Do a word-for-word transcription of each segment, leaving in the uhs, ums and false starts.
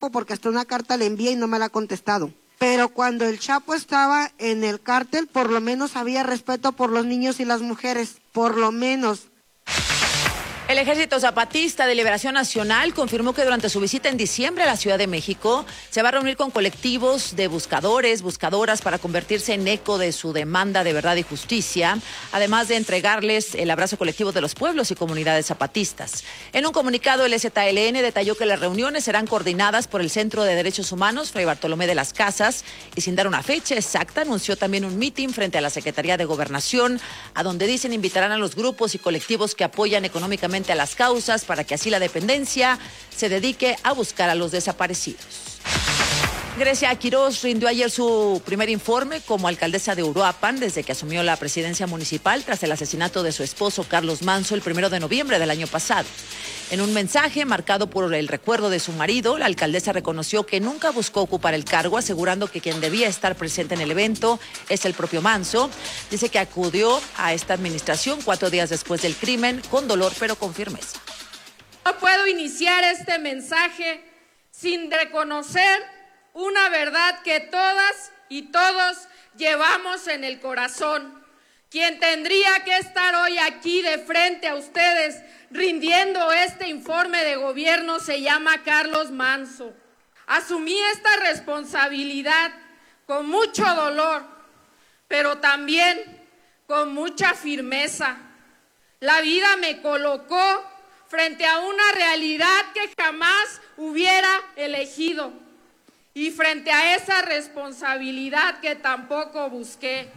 Chapo porque hasta una carta le envié y no me la ha contestado. Pero cuando el Chapo estaba en el cártel, por lo menos había respeto por los niños y las mujeres, por lo menos. El Ejército Zapatista de Liberación Nacional confirmó que durante su visita en diciembre a la Ciudad de México se va a reunir con colectivos de buscadores, buscadoras para convertirse en eco de su demanda de verdad y justicia, además de entregarles el abrazo colectivo de los pueblos y comunidades zapatistas. En un comunicado, el Z L N detalló que las reuniones serán coordinadas por el Centro de Derechos Humanos Fray Bartolomé de las Casas y sin dar una fecha exacta anunció también un mitin frente a la Secretaría de Gobernación, a donde dicen invitarán a los grupos y colectivos que apoyan económicamente a las causas para que así la dependencia se dedique a buscar a los desaparecidos. Grecia Quirós rindió ayer su primer informe como alcaldesa de Uruapan desde que asumió la presidencia municipal tras el asesinato de su esposo Carlos Manso el primero de noviembre del año pasado. En un mensaje marcado por el recuerdo de su marido, la alcaldesa reconoció que nunca buscó ocupar el cargo, asegurando que quien debía estar presente en el evento es el propio Manso. Dice que acudió a esta administración cuatro días después del crimen, con dolor pero con firmeza. No puedo iniciar este mensaje sin reconocer una verdad que todas y todos llevamos en el corazón. Quien tendría que estar hoy aquí de frente a ustedes rindiendo este informe de gobierno se llama Carlos Manso. Asumí esta responsabilidad con mucho dolor, pero también con mucha firmeza. La vida me colocó frente a una realidad que jamás hubiera elegido y frente a esa responsabilidad que tampoco busqué.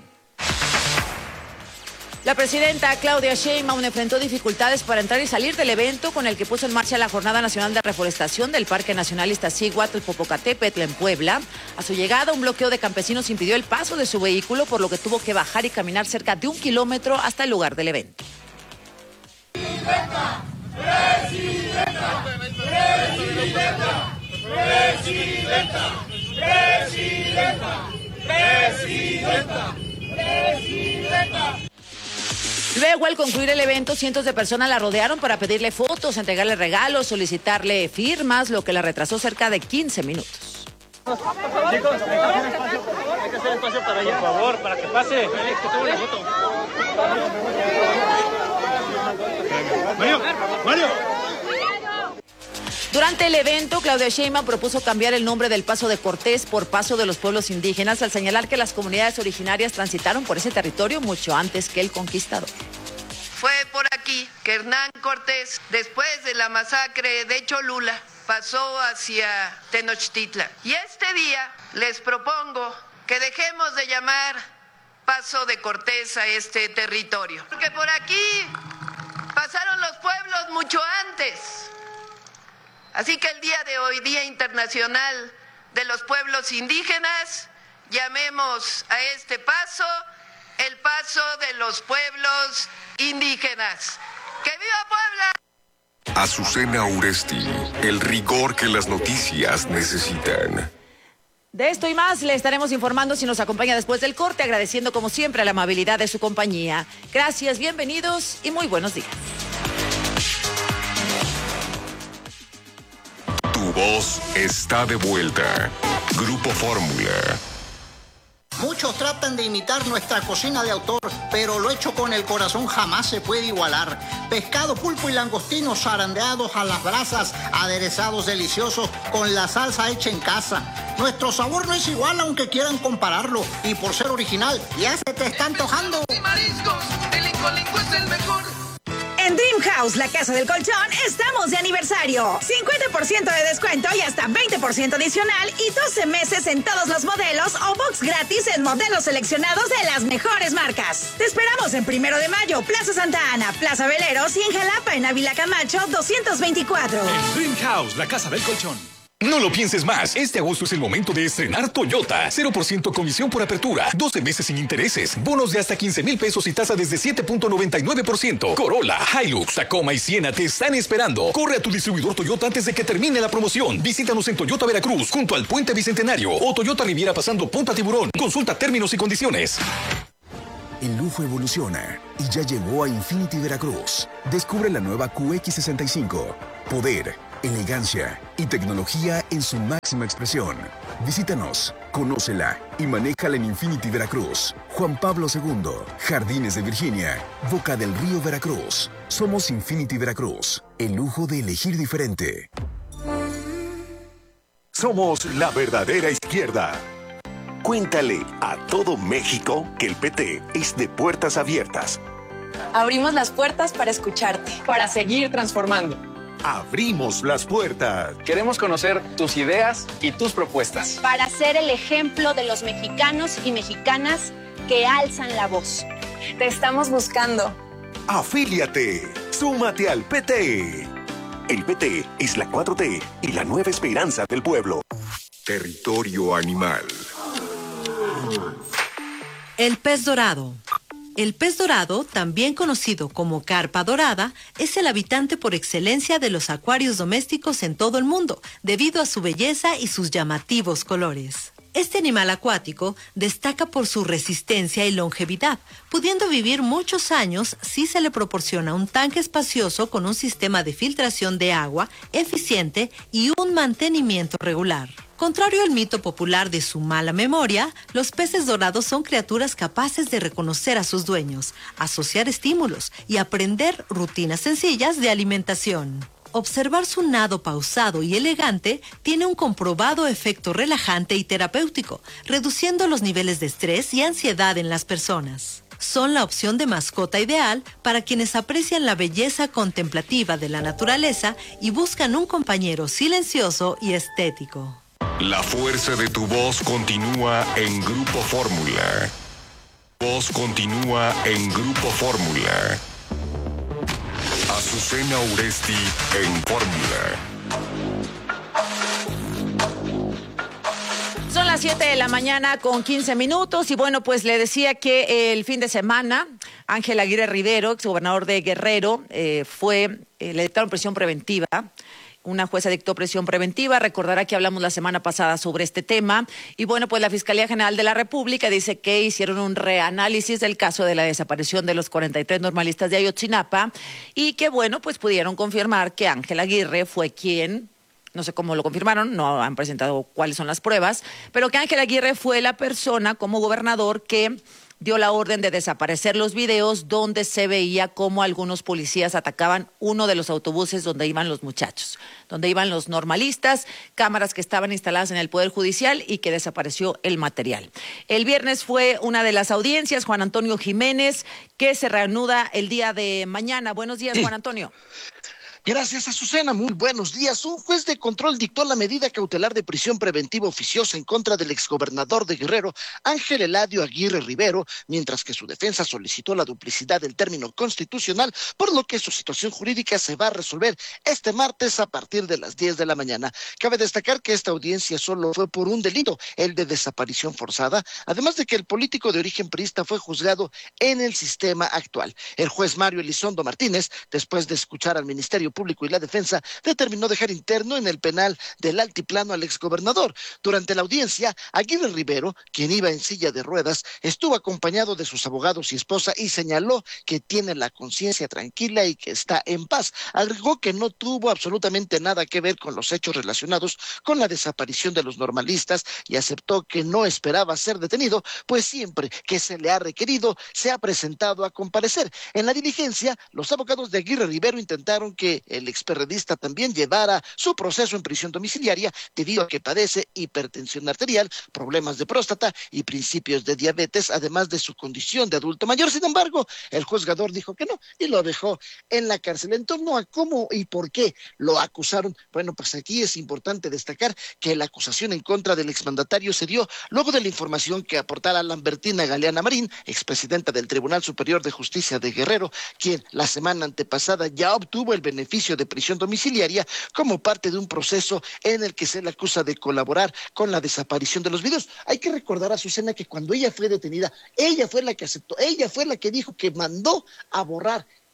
La presidenta Claudia Sheinbaum enfrentó dificultades para entrar y salir del evento con el que puso en marcha la Jornada Nacional de Reforestación del Parque Nacional Iztaccíhuatl-Popocatépetl en Puebla. A su llegada, un bloqueo de campesinos impidió el paso de su vehículo, por lo que tuvo que bajar y caminar cerca de un kilómetro hasta el lugar del evento. ¡Presidenta! ¡Presidenta! ¡Presidenta! ¡Presidenta! ¡Presidenta! ¡Presidenta! ¡Presidenta! Luego, al concluir el evento, cientos de personas la rodearon para pedirle fotos, entregarle regalos, solicitarle firmas, lo que la retrasó cerca de quince minutos. Chicos, hay que hacer espacio, hay que hacer espacio para ella, por favor, para que pase. Que tome una foto. Mario, Mario. Durante el evento, Claudia Sheinbaum propuso cambiar el nombre del Paso de Cortés por Paso de los Pueblos Indígenas, al señalar que las comunidades originarias transitaron por ese territorio mucho antes que el conquistador. Fue por aquí que Hernán Cortés, después de la masacre de Cholula, pasó hacia Tenochtitlan. Y este día les propongo que dejemos de llamar Paso de Cortés a este territorio, porque por aquí pasaron los pueblos mucho antes. Así que el día de hoy, Día Internacional de los Pueblos Indígenas, llamemos a este paso el Paso de los Pueblos Indígenas. ¡Que viva Puebla! Azucena Uresti, el rigor que las noticias necesitan. De esto y más le estaremos informando si nos acompaña después del corte, agradeciendo como siempre la amabilidad de su compañía. Gracias, bienvenidos y muy buenos días. Tu voz está de vuelta. Grupo Fórmula. Muchos tratan de imitar nuestra cocina de autor, pero lo hecho con el corazón jamás se puede igualar. Pescado, pulpo y langostinos zarandeados a las brasas, aderezados deliciosos con la salsa hecha en casa. Nuestro sabor no es igual aunque quieran compararlo, y por ser original ya se te está antojando. Mariscos, el Linco Linco es el mejor. En Dream House, la casa del colchón, estamos de aniversario. cincuenta por ciento de descuento y hasta veinte por ciento adicional y doce meses en todos los modelos o box gratis en modelos seleccionados de las mejores marcas. Te esperamos en Primero de Mayo, Plaza Santa Ana, Plaza Veleros y en Jalapa, en Ávila Camacho, doscientos veinticuatro. En Dream House, la casa del colchón. No lo pienses más. Este agosto es el momento de estrenar Toyota. cero por ciento comisión por apertura. doce meses sin intereses. Bonos de hasta quince mil pesos y tasa desde siete punto noventa y nueve por ciento. Corolla, Hilux, Tacoma y Siena te están esperando. Corre a tu distribuidor Toyota antes de que termine la promoción. Visítanos en Toyota Veracruz, junto al Puente Bicentenario. O Toyota Riviera pasando Punta Tiburón. Consulta términos y condiciones. El lujo evoluciona y ya llegó a Infinity Veracruz. Descubre la nueva Q X sesenta y cinco. Poder, elegancia y tecnología en su máxima expresión. Visítanos, conócela y manéjala en Infinity Veracruz, Juan Pablo segundo, Jardines de Virginia, Boca del Río Veracruz. Somos Infinity Veracruz, el lujo de elegir diferente. Somos la verdadera izquierda. Cuéntale a todo México que el P T es de puertas abiertas. Abrimos las puertas para escucharte, para seguir transformando. Abrimos las puertas. Queremos conocer tus ideas y tus propuestas. Para ser el ejemplo de los mexicanos y mexicanas que alzan la voz. Te estamos buscando. Afíliate. Súmate al P T. El P T es la cuatro T y la nueva esperanza del pueblo. Territorio animal. El pez dorado. El pez dorado, también conocido como carpa dorada, es el habitante por excelencia de los acuarios domésticos en todo el mundo, debido a su belleza y sus llamativos colores. Este animal acuático destaca por su resistencia y longevidad, pudiendo vivir muchos años si se le proporciona un tanque espacioso con un sistema de filtración de agua eficiente y un mantenimiento regular. Contrario al mito popular de su mala memoria, los peces dorados son criaturas capaces de reconocer a sus dueños, asociar estímulos y aprender rutinas sencillas de alimentación. Observar su nado pausado y elegante tiene un comprobado efecto relajante y terapéutico, reduciendo los niveles de estrés y ansiedad en las personas. Son la opción de mascota ideal para quienes aprecian la belleza contemplativa de la naturaleza y buscan un compañero silencioso y estético. La fuerza de tu voz continúa en Grupo Fórmula. Voz continúa en Grupo Fórmula. Azucena Uresti en Fórmula. Son las siete de la mañana con quince minutos y bueno, pues le decía que el fin de semana Ángel Aguirre Rivero, exgobernador de Guerrero, eh, fue, eh, le dictaron prisión preventiva. Una jueza dictó prisión preventiva. Recordará que hablamos la semana pasada sobre este tema. Y bueno, pues la Fiscalía General de la República dice que hicieron un reanálisis del caso de la desaparición de los cuarenta y tres normalistas de Ayotzinapa y que bueno, pues pudieron confirmar que Ángel Aguirre fue quien, no sé cómo lo confirmaron, no han presentado cuáles son las pruebas, pero que Ángel Aguirre fue la persona como gobernador que dio la orden de desaparecer los videos donde se veía cómo algunos policías atacaban uno de los autobuses donde iban los muchachos, donde iban los normalistas, cámaras que estaban instaladas en el Poder Judicial y que desapareció el material. El viernes fue una de las audiencias, Juan Antonio Jiménez, que se reanuda el día de mañana. Buenos días, Juan Antonio. Gracias, Azucena. Muy buenos días. Un juez de control dictó la medida cautelar de prisión preventiva oficiosa en contra del exgobernador de Guerrero, Ángel Eladio Aguirre Rivero, mientras que su defensa solicitó la duplicidad del término constitucional, por lo que su situación jurídica se va a resolver este martes a partir de las diez de la mañana. Cabe destacar que esta audiencia solo fue por un delito, el de desaparición forzada, además de que el político de origen priista fue juzgado en el sistema actual. El juez Mario Elizondo Martínez, después de escuchar al Ministerio Público y la defensa, determinó dejar interno en el penal del Altiplano al exgobernador. Durante la audiencia, Aguirre Rivero, quien iba en silla de ruedas, estuvo acompañado de sus abogados y esposa y señaló que tiene la conciencia tranquila y que está en paz. Agregó que no tuvo absolutamente nada que ver con los hechos relacionados con la desaparición de los normalistas y aceptó que no esperaba ser detenido, pues siempre que se le ha requerido, se ha presentado a comparecer. En la diligencia, los abogados de Aguirre Rivero intentaron que el experredista también llevara su proceso en prisión domiciliaria debido a que padece hipertensión arterial, problemas de próstata y principios de diabetes, además de su condición de adulto mayor. Sin embargo, el juzgador dijo que no y lo dejó en la cárcel. En torno a cómo y por qué lo acusaron, bueno, pues aquí es importante destacar que la acusación en contra del exmandatario se dio luego de la información que aportara Lambertina Galeana Marín, expresidenta del Tribunal Superior de Justicia de Guerrero, quien la semana antepasada ya obtuvo el beneficio de prisión domiciliaria como parte de un proceso en el que se le acusa de colaborar con la desaparición de los videos. Hay que recordar a Azucena que cuando ella fue detenida, ella fue la que aceptó, ella fue la que dijo que mandó a borrar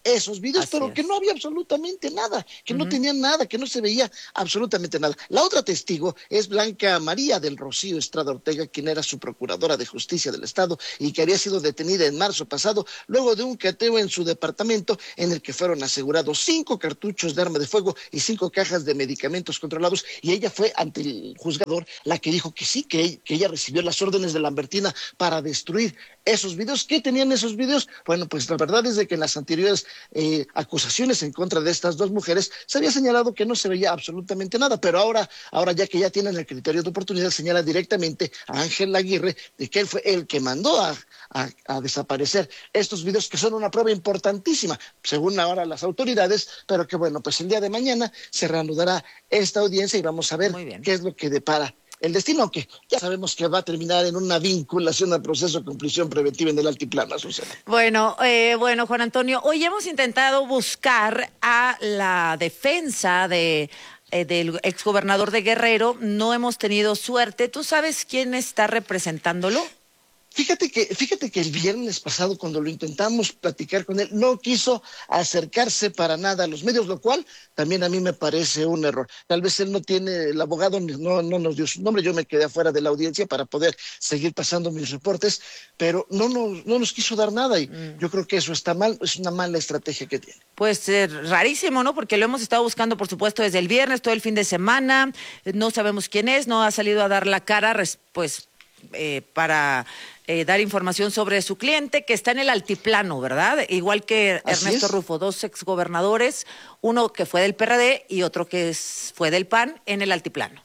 esos videos, Así pero es. que no había absolutamente nada, que uh-huh. no tenían nada, que no se veía absolutamente nada. La otra testigo es Blanca María del Rocío Estrada Ortega, quien era su procuradora de justicia del Estado y que había sido detenida en marzo pasado luego de un cateo en su departamento en el que fueron asegurados cinco cartuchos de arma de fuego y cinco cajas de medicamentos controlados, y ella fue ante el juzgador la que dijo que sí, que, que ella recibió las órdenes de Lambertina para destruir esos videos. ¿Qué tenían esos videos? Bueno, pues la verdad es de que en las anteriores eh, acusaciones en contra de estas dos mujeres se había señalado que no se veía absolutamente nada, pero ahora, ahora ya que ya tienen el criterio de oportunidad, señala directamente a Ángel Aguirre de que él fue el que mandó a, a, a desaparecer estos videos, que son una prueba importantísima, según ahora las autoridades, pero que bueno, pues el día de mañana se reanudará esta audiencia y vamos a ver qué es lo que depara el destino, que ya sabemos que va a terminar en una vinculación al proceso con prisión preventiva en el altiplano, Susana. Bueno, eh, bueno, Juan Antonio, hoy hemos intentado buscar a la defensa de eh, del exgobernador de Guerrero, no hemos tenido suerte. ¿Tú sabes quién está representándolo? Fíjate que, fíjate que el viernes pasado, cuando lo intentamos platicar con él, no quiso acercarse para nada a los medios, lo cual también a mí me parece un error. Tal vez él no tiene, el abogado no, no nos dio su nombre, yo me quedé afuera de la audiencia para poder seguir pasando mis reportes, pero no nos, no nos quiso dar nada y mm. yo creo que eso está mal, es una mala estrategia que tiene. Pues eh, rarísimo, ¿no? Porque lo hemos estado buscando, por supuesto, desde el viernes, todo el fin de semana, no sabemos quién es, no ha salido a dar la cara, pues, eh, para... Eh, dar información sobre su cliente, que está en el altiplano, ¿verdad? Igual que Así Ernesto es. Rufo, dos exgobernadores, uno que fue del P R D y otro que es, fue del P A N, en el altiplano.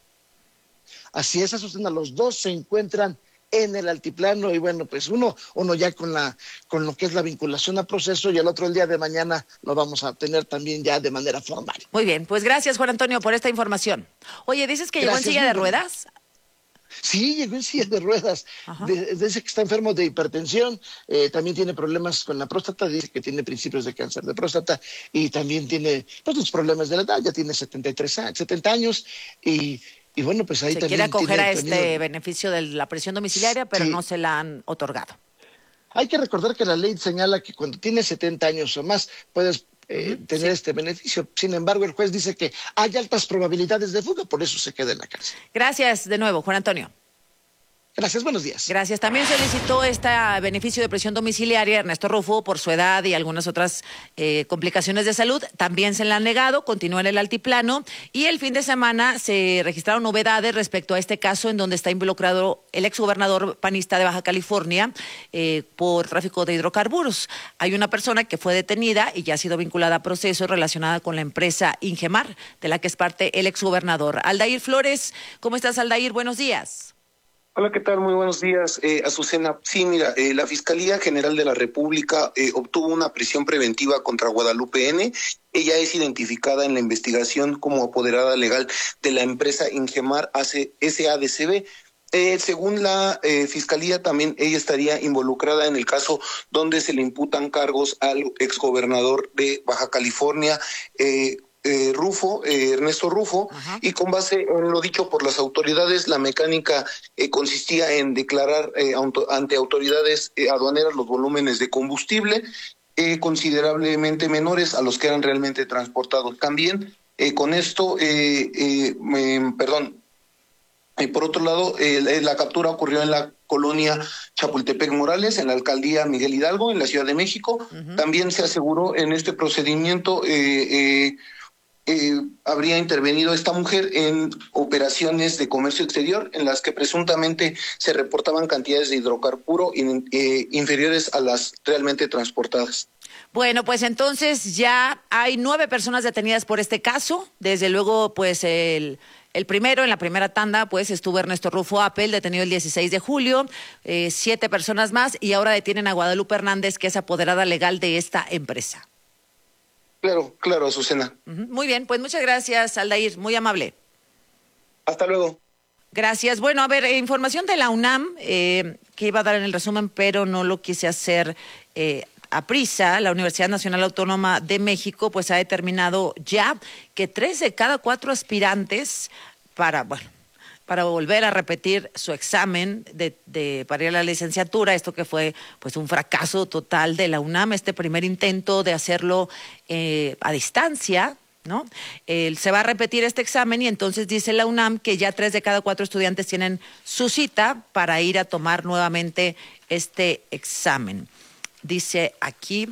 Así es, Azucena, los dos se encuentran en el altiplano y bueno, pues uno, uno ya con la, con lo que es la vinculación a proceso y el otro el día de mañana lo vamos a tener también ya de manera formal. Muy bien, pues gracias, Juan Antonio, por esta información. Oye, ¿dices que gracias, llegó en silla de ruedas? Sí, llegó en silla de ruedas, de, dice que está enfermo de hipertensión, eh, también tiene problemas con la próstata, dice que tiene principios de cáncer de próstata y también tiene pues, los problemas de la edad, ya tiene setenta y tres años, setenta años y, y bueno, pues ahí se también... quiere acoger tiene, a este tenido... beneficio de la prisión domiciliaria, pero sí. no se la han otorgado. Hay que recordar que la ley señala que cuando tienes setenta años o más puedes... Eh, uh-huh, tener sí. este beneficio. Sin embargo, el juez dice que hay altas probabilidades de fuga, por eso se queda en la cárcel. Gracias de nuevo, Juan Antonio. Gracias, buenos días. Gracias. También solicitó este beneficio de prisión domiciliaria Ernesto Rufo por su edad y algunas otras eh, complicaciones de salud. También se le han negado, continúa en el altiplano. Y el fin de semana se registraron novedades respecto a este caso en donde está involucrado el exgobernador panista de Baja California eh, por tráfico de hidrocarburos. Hay una persona que fue detenida y ya ha sido vinculada a proceso relacionada con la empresa Ingemar, de la que es parte el exgobernador. Aldair Flores, ¿cómo estás, Aldair? Buenos días. Hola, ¿qué tal? Muy buenos días, eh, Azucena. Sí, mira, eh, la Fiscalía General de la República eh, obtuvo una prisión preventiva contra Guadalupe N. Ella es identificada en la investigación como apoderada legal de la empresa Ingemar S A D C B. Eh, según la eh, Fiscalía, también ella estaría involucrada en el caso donde se le imputan cargos al exgobernador de Baja California, eh, Eh, Rufo, eh, Ernesto Rufo, Ajá. y con base en lo dicho por las autoridades, la mecánica eh, consistía en declarar eh, auto, ante autoridades eh, aduaneras los volúmenes de combustible eh, considerablemente menores a los que eran realmente transportados. También eh, con esto, eh, eh, eh, perdón, eh, por otro lado, eh, la captura ocurrió en la colonia Chapultepec Morales, en la alcaldía Miguel Hidalgo, en la Ciudad de México. Uh-huh. También se aseguró en este procedimiento eh, eh, Eh, habría intervenido esta mujer en operaciones de comercio exterior en las que presuntamente se reportaban cantidades de hidrocarburo in, eh, inferiores a las realmente transportadas. Bueno, pues entonces ya hay nueve personas detenidas por este caso. Desde luego, pues el... El primero, en la primera tanda, pues estuvo Ernesto Rufo Apel, detenido el dieciséis de julio, eh, siete personas más, y ahora detienen a Guadalupe Hernández, que es apoderada legal de esta empresa. Claro, claro, Azucena. Uh-huh. Muy bien, pues muchas gracias, Aldair, muy amable. Hasta luego. Gracias. Bueno, a ver, eh, información de la UNAM, eh, que iba a dar en el resumen, pero no lo quise hacer eh, a prisa. La Universidad Nacional Autónoma de México, pues ha determinado ya que tres de cada cuatro aspirantes para, bueno, para volver a repetir su examen de, de, para ir a la licenciatura, esto que fue pues un fracaso total de la UNAM, este primer intento de hacerlo eh, a distancia, ¿no? Eh, se va a repetir este examen y entonces dice la UNAM que ya tres de cada cuatro estudiantes tienen su cita para ir a tomar nuevamente este examen. Dice aquí,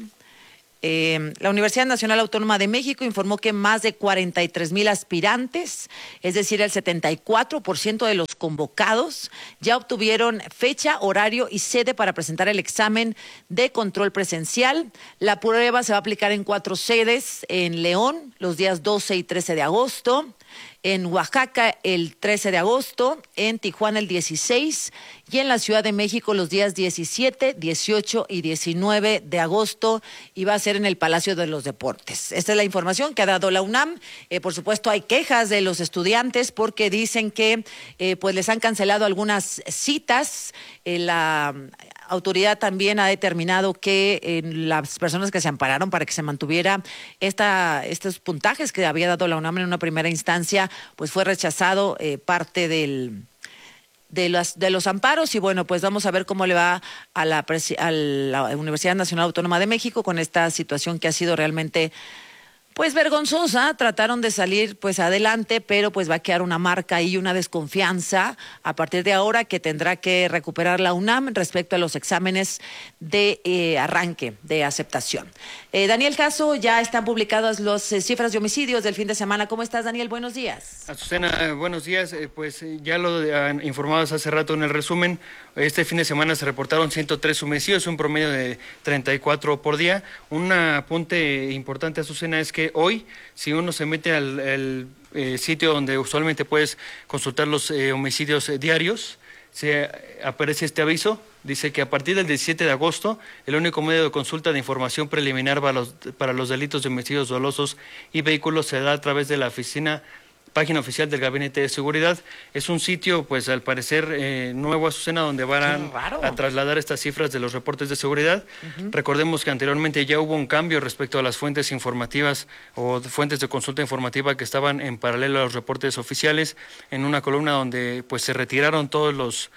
eh, la Universidad Nacional Autónoma de México informó que más de cuarenta y tres mil aspirantes, es decir, el setenta y cuatro por ciento de los convocados, ya obtuvieron fecha, horario y sede para presentar el examen de control presencial. La prueba se va a aplicar en cuatro sedes, en León los días doce y trece de agosto, en Oaxaca el trece de agosto, en Tijuana el dieciséis y en la Ciudad de México los días diecisiete, dieciocho y diecinueve de agosto, y va a ser en el Palacio de los Deportes. Esta es la información que ha dado la UNAM. Eh, por supuesto hay quejas de los estudiantes porque dicen que eh, pues les han cancelado algunas citas. Eh, la autoridad también ha determinado que eh, las personas que se ampararon para que se mantuviera esta, estos puntajes que había dado la UNAM en una primera instancia, pues fue rechazado eh, parte del, de, las, de los amparos. Y bueno, pues vamos a ver cómo le va a la, a la Universidad Nacional Autónoma de México con esta situación que ha sido realmente pues vergonzosa. Trataron de salir pues adelante, pero pues va a quedar una marca y una desconfianza a partir de ahora que tendrá que recuperar la UNAM respecto a los exámenes de eh, arranque, de aceptación. Eh, Daniel Caso, ya están publicadas las eh, cifras de homicidios del fin de semana. ¿Cómo estás, Daniel? Buenos días. Azucena, eh, buenos días. Eh, pues eh, ya lo han informado hace rato en el resumen. Este fin de semana se reportaron ciento tres homicidios, un promedio de treinta y cuatro por día. Un apunte importante, Azucena, es que hoy, si uno se mete al, al eh, sitio donde usualmente puedes consultar los eh, homicidios eh, diarios, se aparece este aviso. Dice que a partir del diecisiete de agosto, el único medio de consulta de información preliminar para los, para los delitos de homicidios dolosos y vehículos se da a través de la oficina página oficial del Gabinete de Seguridad. Es un sitio, pues al parecer, eh, nuevo, Azucena, donde van a trasladar estas cifras de los reportes de seguridad. Uh-huh. Recordemos que anteriormente ya hubo un cambio respecto a las fuentes informativas o fuentes de consulta informativa que estaban en paralelo a los reportes oficiales, en una columna donde pues se retiraron todos los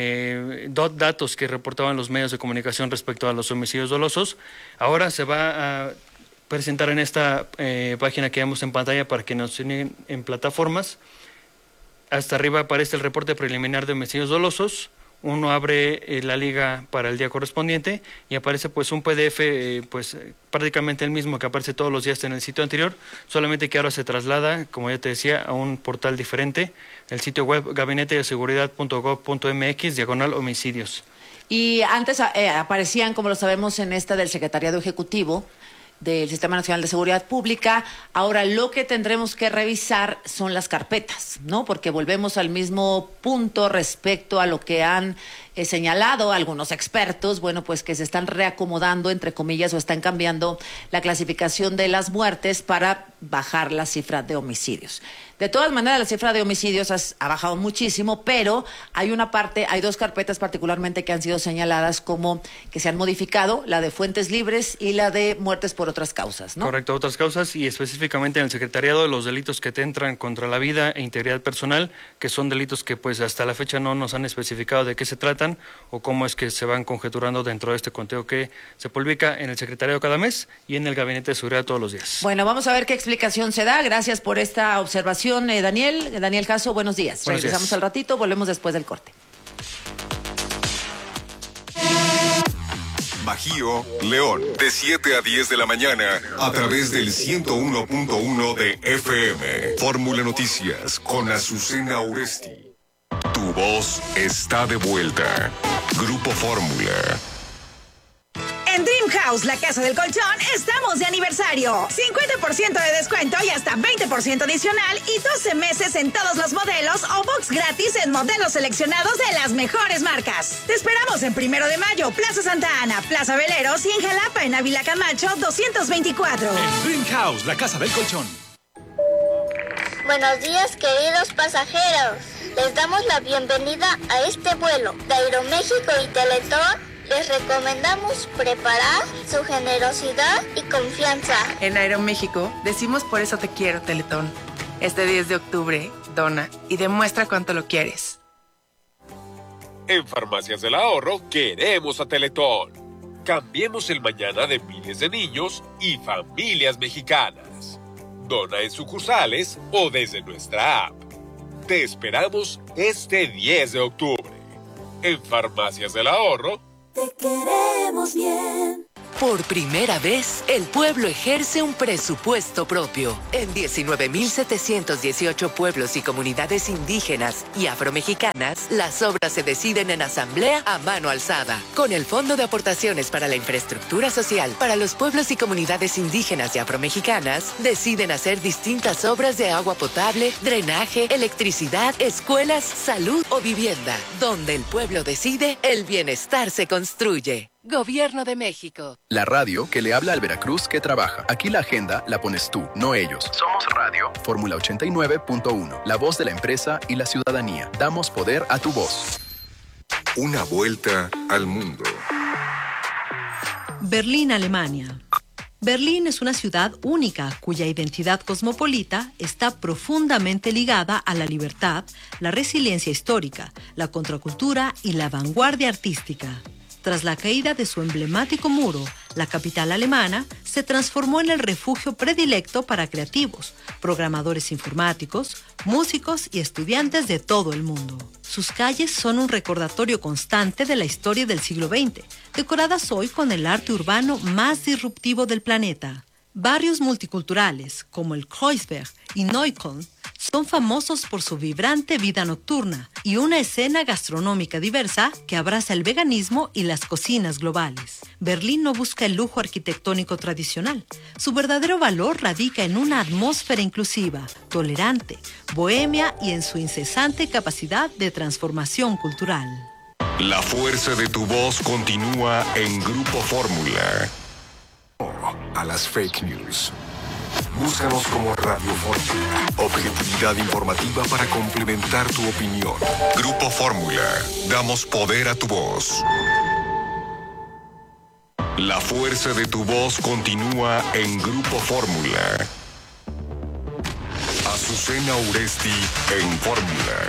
eh, datos que reportaban los medios de comunicación respecto a los homicidios dolosos. Ahora se va a presentar en esta eh, página que vemos en pantalla para que nos siguen en plataformas. Hasta arriba aparece el reporte preliminar de homicidios dolosos. Uno abre eh, la liga para el día correspondiente y aparece pues un P D F eh, pues prácticamente el mismo que aparece todos los días en el sitio anterior, solamente que ahora se traslada, como ya te decía, a un portal diferente, el sitio web gabinete de seguridad punto gob punto mx diagonal homicidios. Y antes eh, aparecían, como lo sabemos, en esta del Secretariado Ejecutivo del Sistema Nacional de Seguridad Pública. Ahora lo que tendremos que revisar son las carpetas, ¿no? Porque volvemos al mismo punto respecto a lo que han eh, señalado algunos expertos, bueno, pues que se están reacomodando, entre comillas, o están cambiando la clasificación de las muertes para bajar la cifra de homicidios. De todas maneras, la cifra de homicidios has, ha bajado muchísimo, pero hay una parte, hay dos carpetas particularmente que han sido señaladas como que se han modificado, la de fuentes libres y la de muertes por otras causas, ¿no? Correcto, otras causas, y específicamente en el secretariado los delitos que te entran contra la vida e integridad personal, que son delitos que pues hasta la fecha no nos han especificado de qué se tratan o cómo es que se van conjeturando dentro de este conteo que se publica en el secretariado cada mes y en el Gabinete de Seguridad todos los días. Bueno, vamos a ver qué explicación se da. Gracias por esta observación. Eh, Daniel, Daniel Caso, buenos días. Buenos Regresamos días. al ratito, volvemos después del corte. Bajío, León, de siete a diez de la mañana, a través del ciento uno punto uno de F M. Fórmula Noticias, con Azucena Oresti. Tu voz está de vuelta. Grupo Fórmula. En Dream House, la casa del colchón, estamos de aniversario. cincuenta por ciento de descuento y hasta veinte por ciento adicional y doce meses en todos los modelos o box gratis en modelos seleccionados de las mejores marcas. Te esperamos en Primero de Mayo, Plaza Santa Ana, Plaza Veleros y en Jalapa, en Ávila Camacho, doscientos veinticuatro. En Dream House, la casa del colchón. Buenos días, queridos pasajeros. Les damos la bienvenida a este vuelo de Aeroméxico y Teletón. Les recomendamos preparar su generosidad y confianza. En Aeroméxico decimos por eso te quiero, Teletón. Este diez de octubre, Dona y demuestra cuánto lo quieres. En Farmacias del Ahorro queremos a Teletón. Cambiemos el mañana de miles de niños y familias mexicanas. Dona en sucursales o desde nuestra app. Te esperamos este diez de octubre. En Farmacias del Ahorro. Te queremos bien. Por primera vez, el pueblo ejerce un presupuesto propio. En diecinueve mil setecientos dieciocho pueblos y comunidades indígenas y afromexicanas, las obras se deciden en asamblea a mano alzada. Con el Fondo de Aportaciones para la Infraestructura Social para los pueblos y comunidades indígenas y afromexicanas, deciden hacer distintas obras de agua potable, drenaje, electricidad, escuelas, salud o vivienda. Donde el pueblo decide, el bienestar se construye. Gobierno de México. La radio que le habla al Veracruz que trabaja. Aquí la agenda la pones tú, no ellos. Somos radio. Fórmula ochenta y nueve punto uno. La voz de la empresa y la ciudadanía. Damos poder a tu voz. Una vuelta al mundo. Berlín, Alemania. Berlín es una ciudad única cuya identidad cosmopolita está profundamente ligada a la libertad, la resiliencia histórica, la contracultura y la vanguardia artística. Tras la caída de su emblemático muro, la capital alemana se transformó en el refugio predilecto para creativos, programadores informáticos, músicos y estudiantes de todo el mundo. Sus calles son un recordatorio constante de la historia del siglo veinte, decoradas hoy con el arte urbano más disruptivo del planeta. Barrios multiculturales como el Kreuzberg y Neukölln son famosos por su vibrante vida nocturna y una escena gastronómica diversa que abraza el veganismo y las cocinas globales. Berlín no busca el lujo arquitectónico tradicional. Su verdadero valor radica en una atmósfera inclusiva, tolerante, bohemia y en su incesante capacidad de transformación cultural. La fuerza de tu voz continúa en Grupo Fórmula. A las fake news. Búscanos como Radio Fórmula. Objetividad informativa para complementar tu opinión. Grupo Fórmula. Damos poder a tu voz. La fuerza de tu voz continúa en Grupo Fórmula. Azucena Uresti en Fórmula.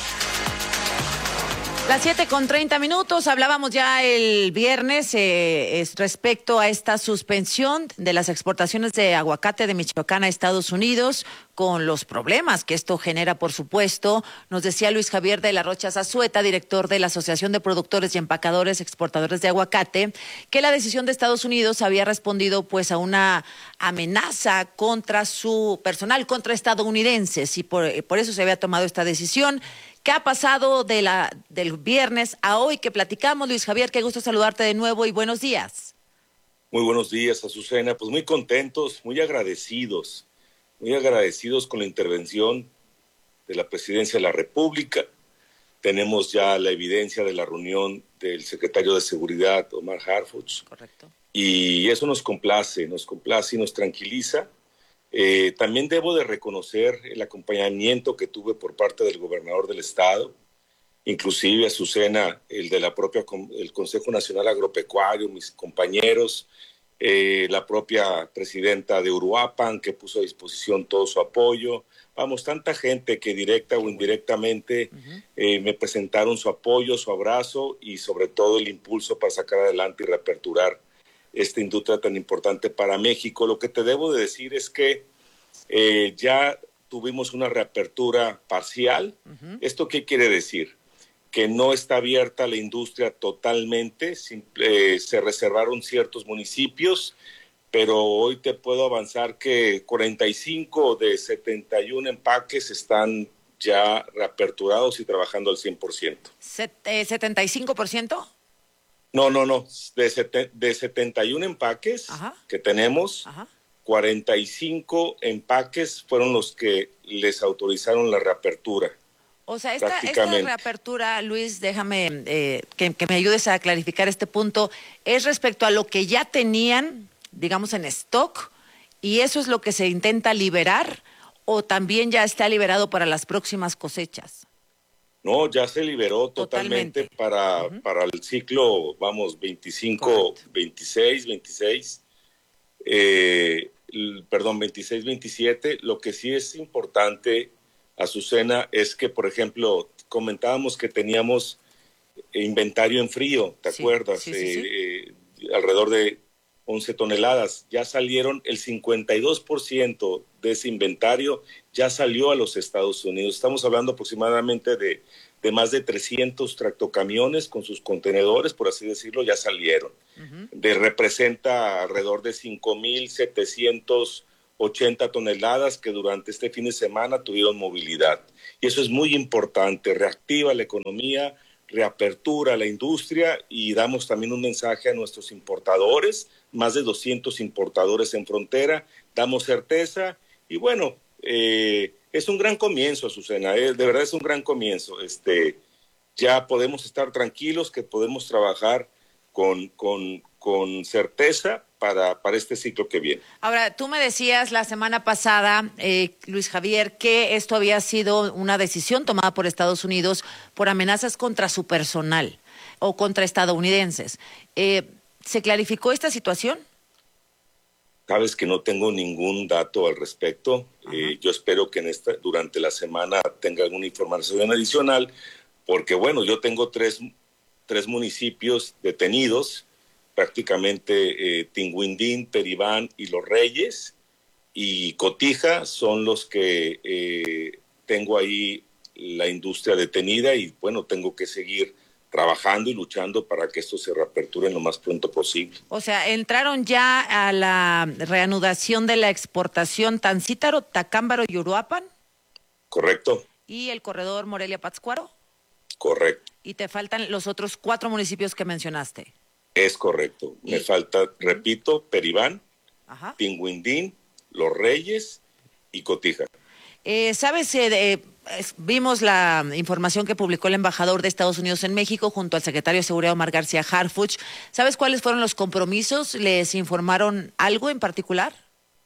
Las siete con treinta minutos, hablábamos ya el viernes eh, es respecto a esta suspensión de las exportaciones de aguacate de Michoacán a Estados Unidos, con los problemas que esto genera, por supuesto. Nos decía Luis Javier de la Rocha Zazueta, director de la Asociación de Productores y Empacadores Exportadores de Aguacate, que la decisión de Estados Unidos había respondido pues a una amenaza contra su personal, contra estadounidenses, y por, por eso se había tomado esta decisión. ¿Qué ha pasado de la, del viernes a hoy que platicamos? Luis Javier, qué gusto saludarte de nuevo y buenos días. Muy buenos días, Azucena. Pues muy contentos, muy agradecidos, muy agradecidos con la intervención de la Presidencia de la República. Tenemos ya la evidencia de la reunión del secretario de Seguridad, Omar Harfuch. Correcto. Y eso nos complace, nos complace y nos tranquiliza. Eh, también debo de reconocer el acompañamiento que tuve por parte del gobernador del estado, inclusive Azucena, el de la propia el Consejo Nacional Agropecuario, mis compañeros, eh, la propia presidenta de Uruapan, que puso a disposición todo su apoyo. Vamos, tanta gente que directa o indirectamente uh-huh. eh, me presentaron su apoyo, su abrazo y sobre todo el impulso para sacar adelante y reaperturar esta industria tan importante para México. Lo que te debo de decir es que eh, ya tuvimos una reapertura parcial. Uh-huh. ¿Esto qué quiere decir? Que no está abierta la industria totalmente, simple, eh, se reservaron ciertos municipios, pero hoy te puedo avanzar que cuarenta y cinco de setenta y uno empaques están ya reaperturados y trabajando al cien por ciento. Set, eh, ¿setenta y cinco por ciento? No, no, no. De, sete, de setenta y uno empaques Ajá. que tenemos, Ajá. cuarenta y cinco empaques fueron los que les autorizaron la reapertura. O sea, esta, esta reapertura, Luis, déjame eh, que, que me ayudes a clarificar este punto, es respecto a lo que ya tenían, digamos, en stock, y eso es lo que se intenta liberar, o también ya está liberado para las próximas cosechas. No, ya se liberó totalmente, totalmente para, uh-huh. para el ciclo, vamos, veinticinco, Correcto. veintiséis, veintiséis, eh, perdón, veintiséis, veintisiete. Lo que sí es importante Azucena, es que, por ejemplo, comentábamos que teníamos inventario en frío, ¿te Sí, acuerdas? sí, sí, sí. Eh, eh, alrededor de once toneladas. Ya salieron el cincuenta y dos por ciento de ese inventario, ya salió a los Estados Unidos. Estamos hablando aproximadamente de, de más de trescientos tractocamiones con sus contenedores, por así decirlo, ya salieron. Uh-huh. De, representa alrededor de cinco mil setecientos ochenta toneladas que durante este fin de semana tuvieron movilidad. Y eso es muy importante, reactiva la economía, reapertura la industria y damos también un mensaje a nuestros importadores, más de doscientos importadores en frontera, damos certeza y bueno, eh, es un gran comienzo, Azucena, eh, de verdad es un gran comienzo. Este, ya podemos estar tranquilos que podemos trabajar con, con, con certeza para, para este ciclo que viene. Ahora, tú me decías la semana pasada, eh, Luis Javier, que esto había sido una decisión tomada por Estados Unidos por amenazas contra su personal o contra estadounidenses. Eh, ¿Se clarificó esta situación? Sabes que no tengo ningún dato al respecto. Eh, yo espero que en esta, durante la semana tenga alguna información adicional, porque bueno, yo tengo tres, tres municipios detenidos, prácticamente eh, Tinguindín, Peribán y Los Reyes, y Cotija son los que eh, tengo ahí la industria detenida y bueno, tengo que seguir trabajando y luchando para que esto se reaperture lo más pronto posible. O sea, entraron ya a la reanudación de la exportación Tancítaro, Tacámbaro y Uruapan. Correcto. ¿Y el corredor Morelia-Pátzcuaro? Correcto. Y te faltan los otros cuatro municipios que mencionaste. Es correcto. ¿Y? Me falta, repito, Peribán, Ajá. Tinguindín, Los Reyes y Cotija. Eh, ¿Sabes? Eh, eh, vimos la información que publicó el embajador de Estados Unidos en México junto al secretario de Seguridad Omar García Harfuch. ¿Sabes cuáles fueron los compromisos? ¿Les informaron algo en particular?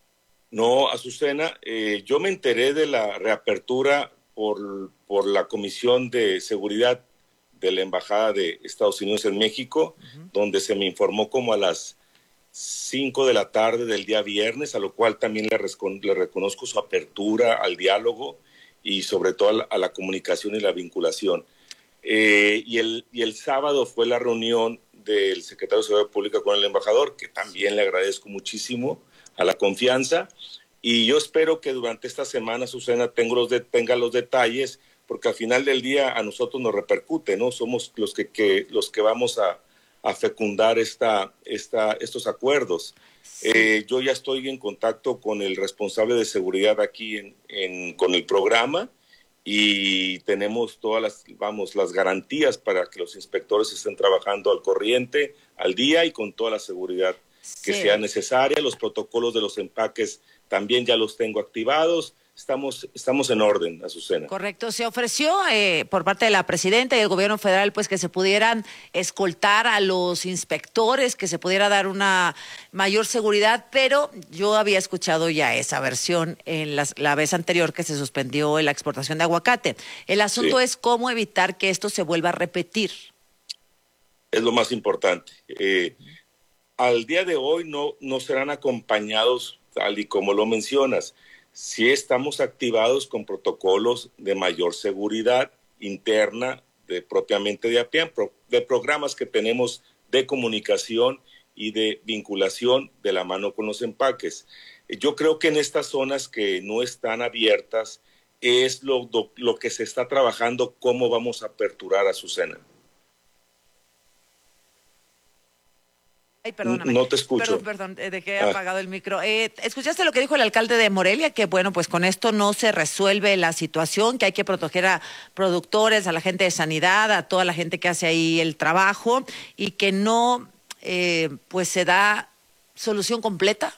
No, Azucena, eh, yo me enteré de la reapertura por, por la Comisión de Seguridad de la Embajada de Estados Unidos en México, uh-huh. donde se me informó como a las cinco de la tarde del día viernes, a lo cual también le, rescon- le reconozco su apertura al diálogo y sobre todo a la, a la comunicación y la vinculación. Eh, y, el, y el sábado fue la reunión del secretario de Seguridad Pública con el embajador, que también le agradezco muchísimo a la confianza, y yo espero que durante esta semana, Azucena, tenga los, de, tenga los detalles, porque al final del día a nosotros nos repercute, ¿no? Somos los que, que, los que vamos a, a fecundar esta, esta, estos acuerdos. Sí. Eh, yo ya estoy en contacto con el responsable de seguridad aquí en, en, con el programa y tenemos todas las, vamos, las garantías para que los inspectores estén trabajando al corriente, al día y con toda la seguridad que sí. sea necesaria. Los protocolos de los empaques también ya los tengo activados. Estamos, estamos en orden, Azucena. Correcto. Se ofreció eh, por parte de la presidenta y el gobierno federal pues que se pudieran escoltar a los inspectores, que se pudiera dar una mayor seguridad, pero yo había escuchado ya esa versión en las, la vez anterior que se suspendió la exportación de aguacate. El asunto sí. es cómo evitar que esto se vuelva a repetir. Es lo más importante. Eh, al día de hoy no, no serán acompañados, tal y como lo mencionas. Sí estamos activados con protocolos de mayor seguridad interna, de propiamente de APIAN, de programas que tenemos de comunicación y de vinculación de la mano con los empaques. Yo creo que en estas zonas que no están abiertas es lo, lo, lo que se está trabajando, cómo vamos a aperturar, Azucena. Ay, perdóname. No te escucho. Perdón, perdón, dejé ah. apagado el micro. Eh, ¿Escuchaste lo que dijo el alcalde de Morelia? Que bueno, pues con esto no se resuelve la situación, que hay que proteger a productores, a la gente de sanidad, a toda la gente que hace ahí el trabajo y que no, eh, pues se da solución completa.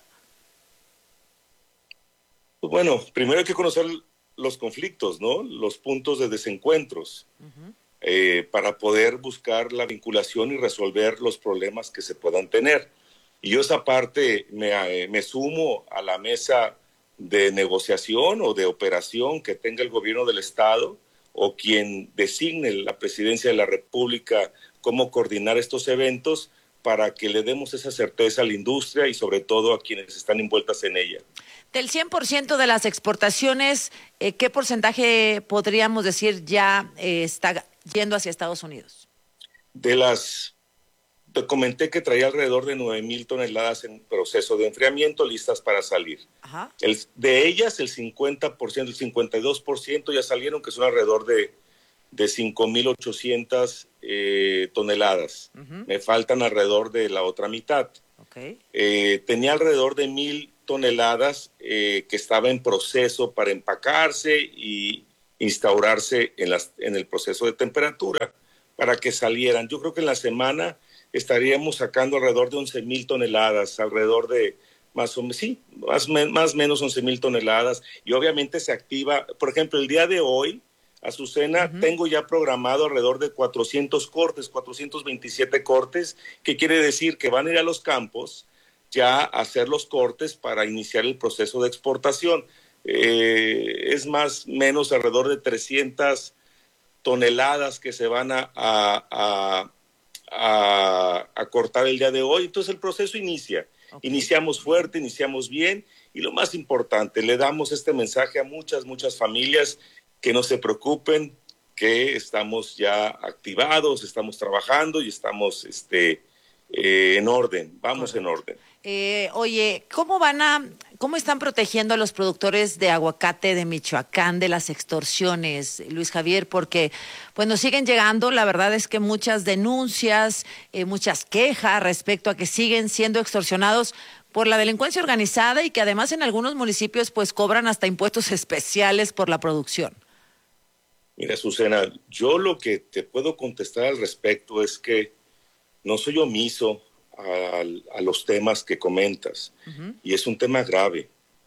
Pues bueno, primero hay que conocer los conflictos, ¿no? Los puntos de desencuentros. Uh-huh. Eh, para poder buscar la vinculación y resolver los problemas que se puedan tener. Y yo esa parte me, eh, me sumo a la mesa de negociación o de operación que tenga el gobierno del Estado o quien designe la presidencia de la República cómo coordinar estos eventos para que le demos esa certeza a la industria y sobre todo a quienes están envueltas en ella. Del cien por ciento de las exportaciones, eh, ¿qué porcentaje podríamos decir ya eh, está yendo hacia Estados Unidos? De las, te comenté que traía alrededor de nueve mil toneladas en proceso de enfriamiento listas para salir. Ajá. El, de ellas, el cincuenta por ciento, el cincuenta y dos por ciento ya salieron, que son alrededor de, de cinco mil ochocientas eh, toneladas. Uh-huh. Me faltan alrededor de la otra mitad. Okay. Eh, tenía alrededor de mil toneladas eh, que estaba en proceso para empacarse y instaurarse en, las, en el proceso de temperatura para que salieran. Yo creo que en la semana estaríamos sacando alrededor de once mil toneladas, alrededor de más o menos, sí, más o más menos once mil toneladas, y obviamente se activa, por ejemplo, el día de hoy, Azucena, uh-huh. tengo ya programado alrededor de cuatrocientos cortes, cuatrocientos veintisiete cortes, que quiere decir que van a ir a los campos ya a hacer los cortes para iniciar el proceso de exportación. Eh, es más o menos alrededor de trescientas toneladas que se van a, a, a, a, a cortar el día de hoy. Entonces el proceso inicia. Okay. Iniciamos fuerte, iniciamos bien, y lo más importante, le damos este mensaje a muchas, muchas familias que no se preocupen, que estamos ya activados, estamos trabajando y estamos este, eh, en orden, vamos Correcto. en orden. Eh, oye, ¿cómo van a, cómo están protegiendo a los productores de aguacate de Michoacán de las extorsiones, Luis Javier? Porque pues nos siguen llegando, la verdad es que muchas denuncias, eh, muchas quejas respecto a que siguen siendo extorsionados por la delincuencia organizada y que además en algunos municipios pues cobran hasta impuestos especiales por la producción. Mira, Azucena, yo lo que te puedo contestar al respecto es que no soy omiso a, a los temas que comentas. Uh-huh. Y es un tema grave,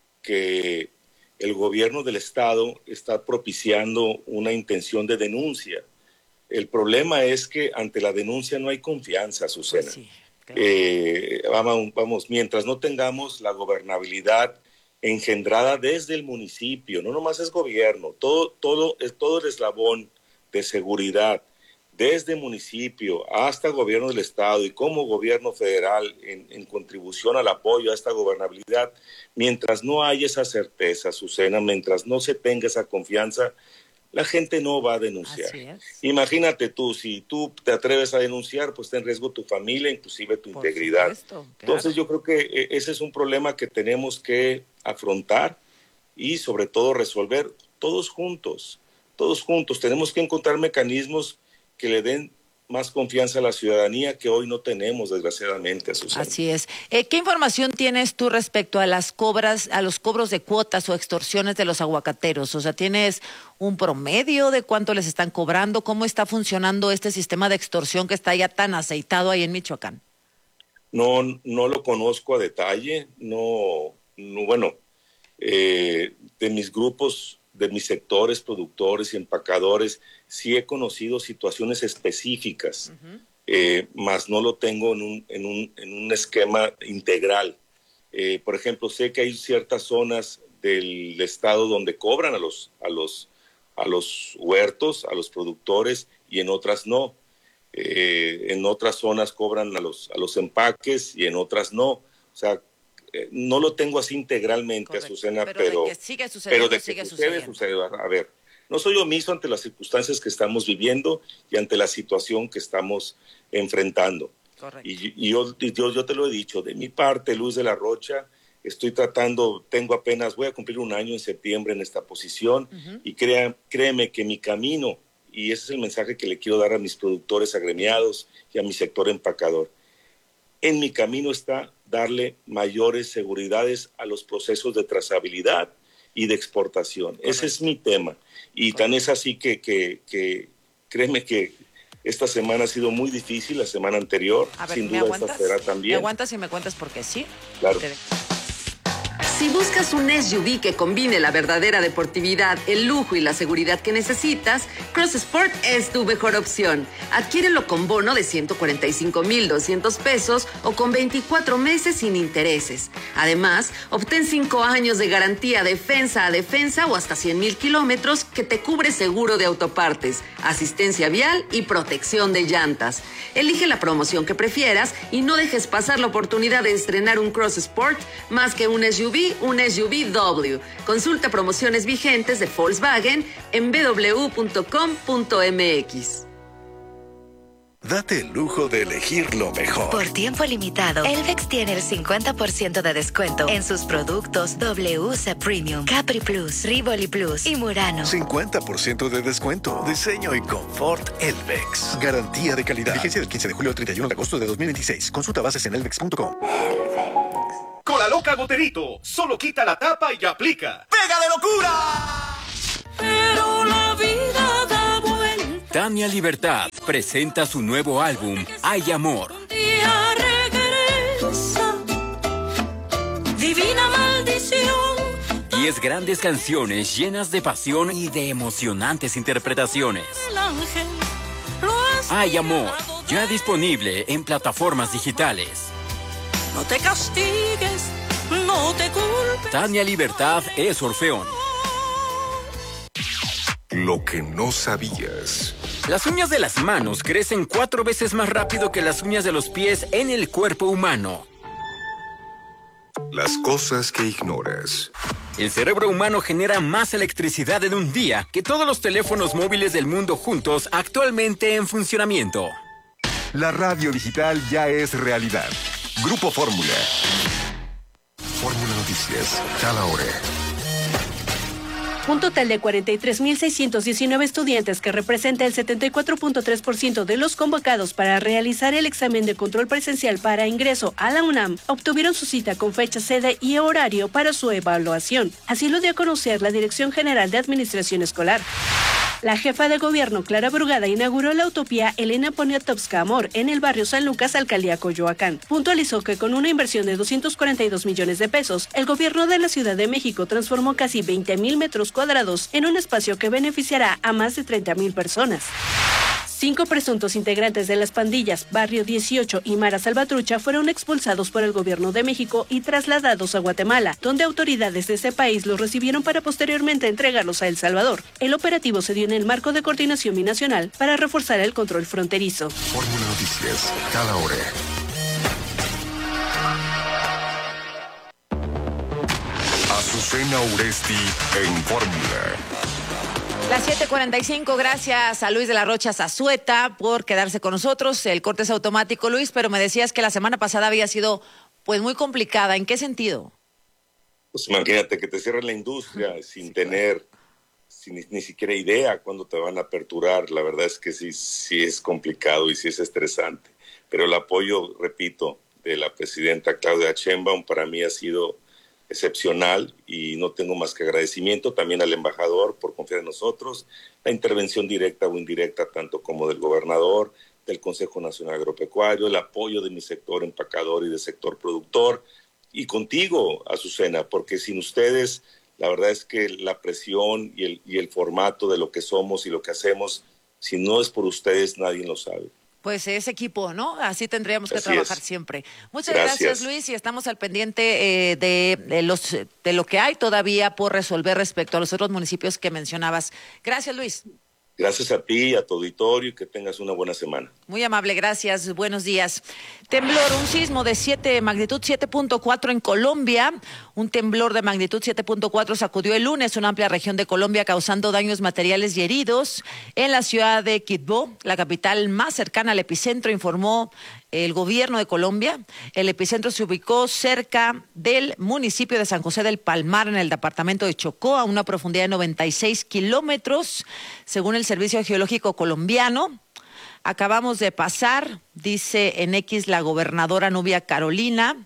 que el gobierno del estado está propiciando una intención de denuncia. El problema es que ante la denuncia no hay confianza, Azucena. Pues sí, claro. eh, vamos, vamos, mientras no tengamos la gobernabilidad engendrada desde el municipio, no nomás es gobierno, todo, todo, todo el eslabón de seguridad, desde municipio hasta gobierno del estado y como gobierno federal en, en contribución al apoyo a esta gobernabilidad, mientras no haya esa certeza, Azucena, mientras no se tenga esa confianza, la gente no va a denunciar. Imagínate tú, si tú te atreves a denunciar, pues está en riesgo tu familia, inclusive tu Por integridad. Supuesto, claro. Entonces yo creo que ese es un problema que tenemos que afrontar y sobre todo resolver todos juntos, todos juntos. Tenemos que encontrar mecanismos que le den más confianza a la ciudadanía que hoy no tenemos, desgraciadamente, Azucena. Así es. Eh, ¿Qué información tienes tú respecto a las cobras, a los cobros de cuotas o extorsiones de los aguacateros? O sea, ¿tienes un promedio de cuánto les están cobrando? ¿Cómo está funcionando este sistema de extorsión que está ya tan aceitado ahí en Michoacán? No, no lo conozco a detalle. No, no bueno, eh, de mis grupos, de mis sectores productores y empacadores, sí he conocido situaciones específicas, uh-huh. eh, más no lo tengo en un, en un, en un esquema integral. Eh, por ejemplo, sé que hay ciertas zonas del estado donde cobran a los, a los, a los huertos, a los productores, y en otras no. Eh, en otras zonas cobran a los, a los empaques y en otras no. O sea, eh, no lo tengo así integralmente, Correcto. Azucena, pero, pero, de que sigue sucediendo, pero de que sigue sucede, sucede. A ver, no soy omiso ante las circunstancias que estamos viviendo y ante la situación que estamos enfrentando. Correcto. Y, y yo, yo, yo te lo he dicho, de mi parte, Luz de la Rocha, estoy tratando, tengo apenas, voy a cumplir un año en septiembre en esta posición, uh-huh. y crea, créeme que mi camino, y ese es el mensaje que le quiero dar a mis productores agremiados y a mi sector empacador, en mi camino está darle mayores seguridades a los procesos de trazabilidad y de exportación. Correcto. Ese es mi tema. Y Correcto. Tan es así que, que, que créeme que esta semana ha sido muy difícil, la semana anterior. A ver, sin ¿me duda aguantas? esta será también. ¿Me aguantas y me cuentas por qué sí? Claro. Te... Si buscas un S U V que combine la verdadera deportividad, el lujo y la seguridad que necesitas, Cross Sport es tu mejor opción. Adquiérelo con bono de ciento cuarenta y cinco mil doscientos pesos o con veinticuatro meses sin intereses. Además, obtén cinco años de garantía defensa a defensa o hasta cien mil kilómetros que te cubre seguro de autopartes, asistencia vial y protección de llantas. Elige la promoción que prefieras y no dejes pasar la oportunidad de estrenar un Cross Sport más que un S U V ti un S U V W. Consulta promociones vigentes de Volkswagen en b w punto com punto m x. Date el lujo de elegir lo mejor. Por tiempo limitado, Elvex tiene el cincuenta por ciento de descuento en sus productos W C Premium, Capri Plus, Rivoli Plus y Murano. cincuenta por ciento de descuento. Diseño y confort Elvex. Garantía de calidad. Vigencia del quince de julio al treinta y uno de agosto de dos mil veintiséis. Consulta bases en elvex punto com. Con la loca Goterito, solo quita la tapa y aplica. ¡Pega de locura! Pero la vida da vuelta. Tania Libertad presenta su nuevo álbum, Hay Amor. Un día regresa, divina maldición. Diez grandes canciones llenas de pasión y de emocionantes interpretaciones. El ángel lo has Hay Amor, ya disponible en plataformas digitales. No te castigues, no te culpes. Tania Libertad es Orfeón. Lo que no sabías. Las uñas de las manos crecen cuatro veces más rápido que las uñas de los pies en el cuerpo humano. Las cosas que ignoras. El cerebro humano genera más electricidad en un día que todos los teléfonos móviles del mundo juntos actualmente en funcionamiento. La radio digital ya es realidad. Grupo Fórmula. Fórmula Noticias, cada hora. Un total de cuarenta y tres mil seiscientos diecinueve estudiantes, que representa el setenta y cuatro punto tres por ciento de los convocados para realizar el examen de control presencial para ingreso a la UNAM, obtuvieron su cita con fecha, sede y horario para su evaluación. Así lo dio a conocer la Dirección General de Administración Escolar. La jefa de gobierno, Clara Brugada, inauguró la utopía Elena Poniatowska Amor en el barrio San Lucas, alcaldía Coyoacán. Puntualizó que con una inversión de doscientos cuarenta y dos millones de pesos, el gobierno de la Ciudad de México transformó casi veinte mil metros cuadrados en un espacio que beneficiará a más de treinta mil personas. Cinco presuntos integrantes de las pandillas Barrio dieciocho y Mara Salvatrucha fueron expulsados por el gobierno de México y trasladados a Guatemala, donde autoridades de ese país los recibieron para posteriormente entregarlos a El Salvador. El operativo se dio en el marco de coordinación binacional para reforzar el control fronterizo. Fórmula Noticias, cada hora. Azucena Uresti en Fórmula. Las siete cuarenta y cinco, gracias a Luis de la Rocha Zazueta por quedarse con nosotros. El corte es automático, Luis, pero me decías que la semana pasada había sido pues muy complicada. ¿En qué sentido? Pues imagínate que te cierren la industria sin tener sin, ni siquiera idea cuándo te van a aperturar. La verdad es que sí, sí es complicado y sí es estresante. Pero el apoyo, repito, de la presidenta Claudia Sheinbaum para mí ha sido excepcional y no tengo más que agradecimiento también al embajador por confiar en nosotros, la intervención directa o indirecta tanto como del gobernador, del Consejo Nacional Agropecuario, el apoyo de mi sector empacador y del sector productor y contigo, Azucena, porque sin ustedes la verdad es que la presión y el, y el formato de lo que somos y lo que hacemos, si no es por ustedes nadie lo sabe. Pues es equipo, ¿no? Así tendríamos que Así trabajar es. siempre. Muchas gracias. gracias, Luis, y estamos al pendiente eh, de, de, los, de lo que hay todavía por resolver respecto a los otros municipios que mencionabas. Gracias, Luis. Gracias a ti, a tu auditorio, y que tengas una buena semana. Muy amable, gracias. Buenos días. Temblor, un sismo de siete, magnitud siete punto cuatro en Colombia. Un temblor de magnitud siete punto cuatro sacudió el lunes una amplia región de Colombia, causando daños materiales y heridos. En la ciudad de Quibdó, la capital más cercana al epicentro, informó el gobierno de Colombia. El epicentro se ubicó cerca del municipio de San José del Palmar, en el departamento de Chocó, a una profundidad de noventa y seis kilómetros, según el Servicio Geológico Colombiano. Acabamos de pasar, dice en X la gobernadora Nubia Carolina,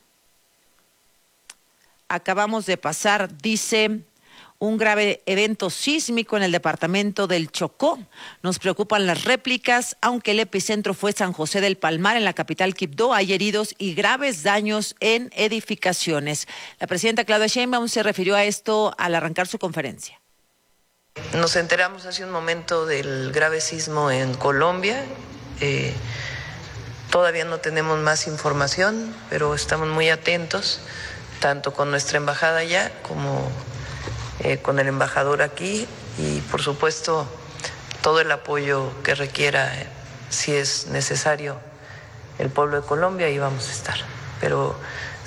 acabamos de pasar, dice, un grave evento sísmico en el departamento del Chocó. Nos preocupan las réplicas, aunque el epicentro fue San José del Palmar, en la capital Quibdó. Hay heridos y graves daños en edificaciones. La presidenta Claudia Sheinbaum se refirió a esto al arrancar su conferencia. Nos enteramos hace un momento del grave sismo en Colombia. Eh, todavía no tenemos más información, pero estamos muy atentos, tanto con nuestra embajada allá como Eh, con el embajador aquí, y por supuesto todo el apoyo que requiera, eh, si es necesario, el pueblo de Colombia, ahí vamos a estar. Pero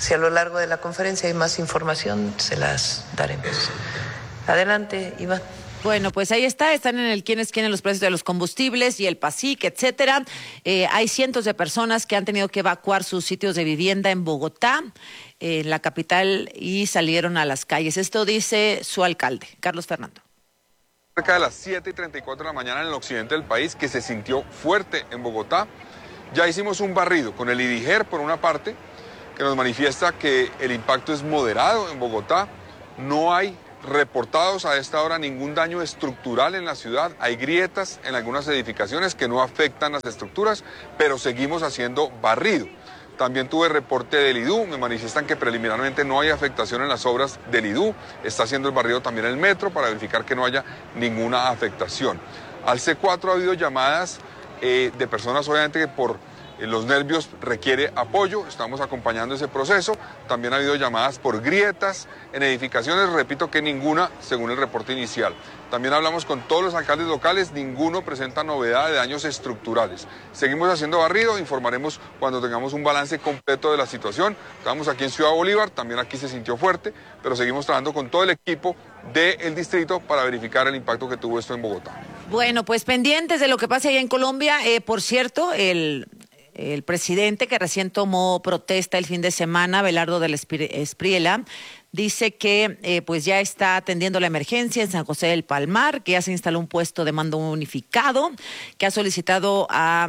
Si a lo largo de la conferencia hay más información, se las daremos. Adelante, Iván. Bueno, pues ahí está, están en el quién es quién en los precios de los combustibles y el PASIC, etcétera. Eh, hay cientos de personas que han tenido que evacuar sus sitios de vivienda en Bogotá, en eh, la capital, y salieron a las calles. Esto dice su alcalde, Carlos Fernando. Cerca de las siete y treinta y cuatro de la mañana en el occidente del país, que se sintió fuerte en Bogotá. Ya hicimos un barrido con el IDIGER por una parte, que nos manifiesta que el impacto es moderado en Bogotá. No hay reportados a esta hora ningún daño estructural en la ciudad. Hay grietas en algunas edificaciones que no afectan las estructuras, pero seguimos haciendo barrido. También tuve reporte del I D U, me manifiestan que preliminarmente no hay afectación en las obras del I D U. Está haciendo el barrido también el metro para verificar que no haya ninguna afectación. Al C cuatro ha habido llamadas eh, de personas obviamente que por los nervios requiere apoyo, estamos acompañando ese proceso. También ha habido llamadas por grietas en edificaciones, repito que ninguna según el reporte inicial. También hablamos con todos los alcaldes locales, ninguno presenta novedad de daños estructurales. Seguimos haciendo barrido, informaremos cuando tengamos un balance completo de la situación. Estamos aquí en Ciudad Bolívar, también aquí se sintió fuerte, pero seguimos trabajando con todo el equipo del distrito para verificar el impacto que tuvo esto en Bogotá. Bueno, pues pendientes de lo que pasa allá en Colombia. Eh, por cierto, el... El presidente que recién tomó protesta el fin de semana, Abelardo del Espriella, dice que eh, pues ya está atendiendo la emergencia en San José del Palmar, que ya se instaló un puesto de mando unificado, que ha solicitado a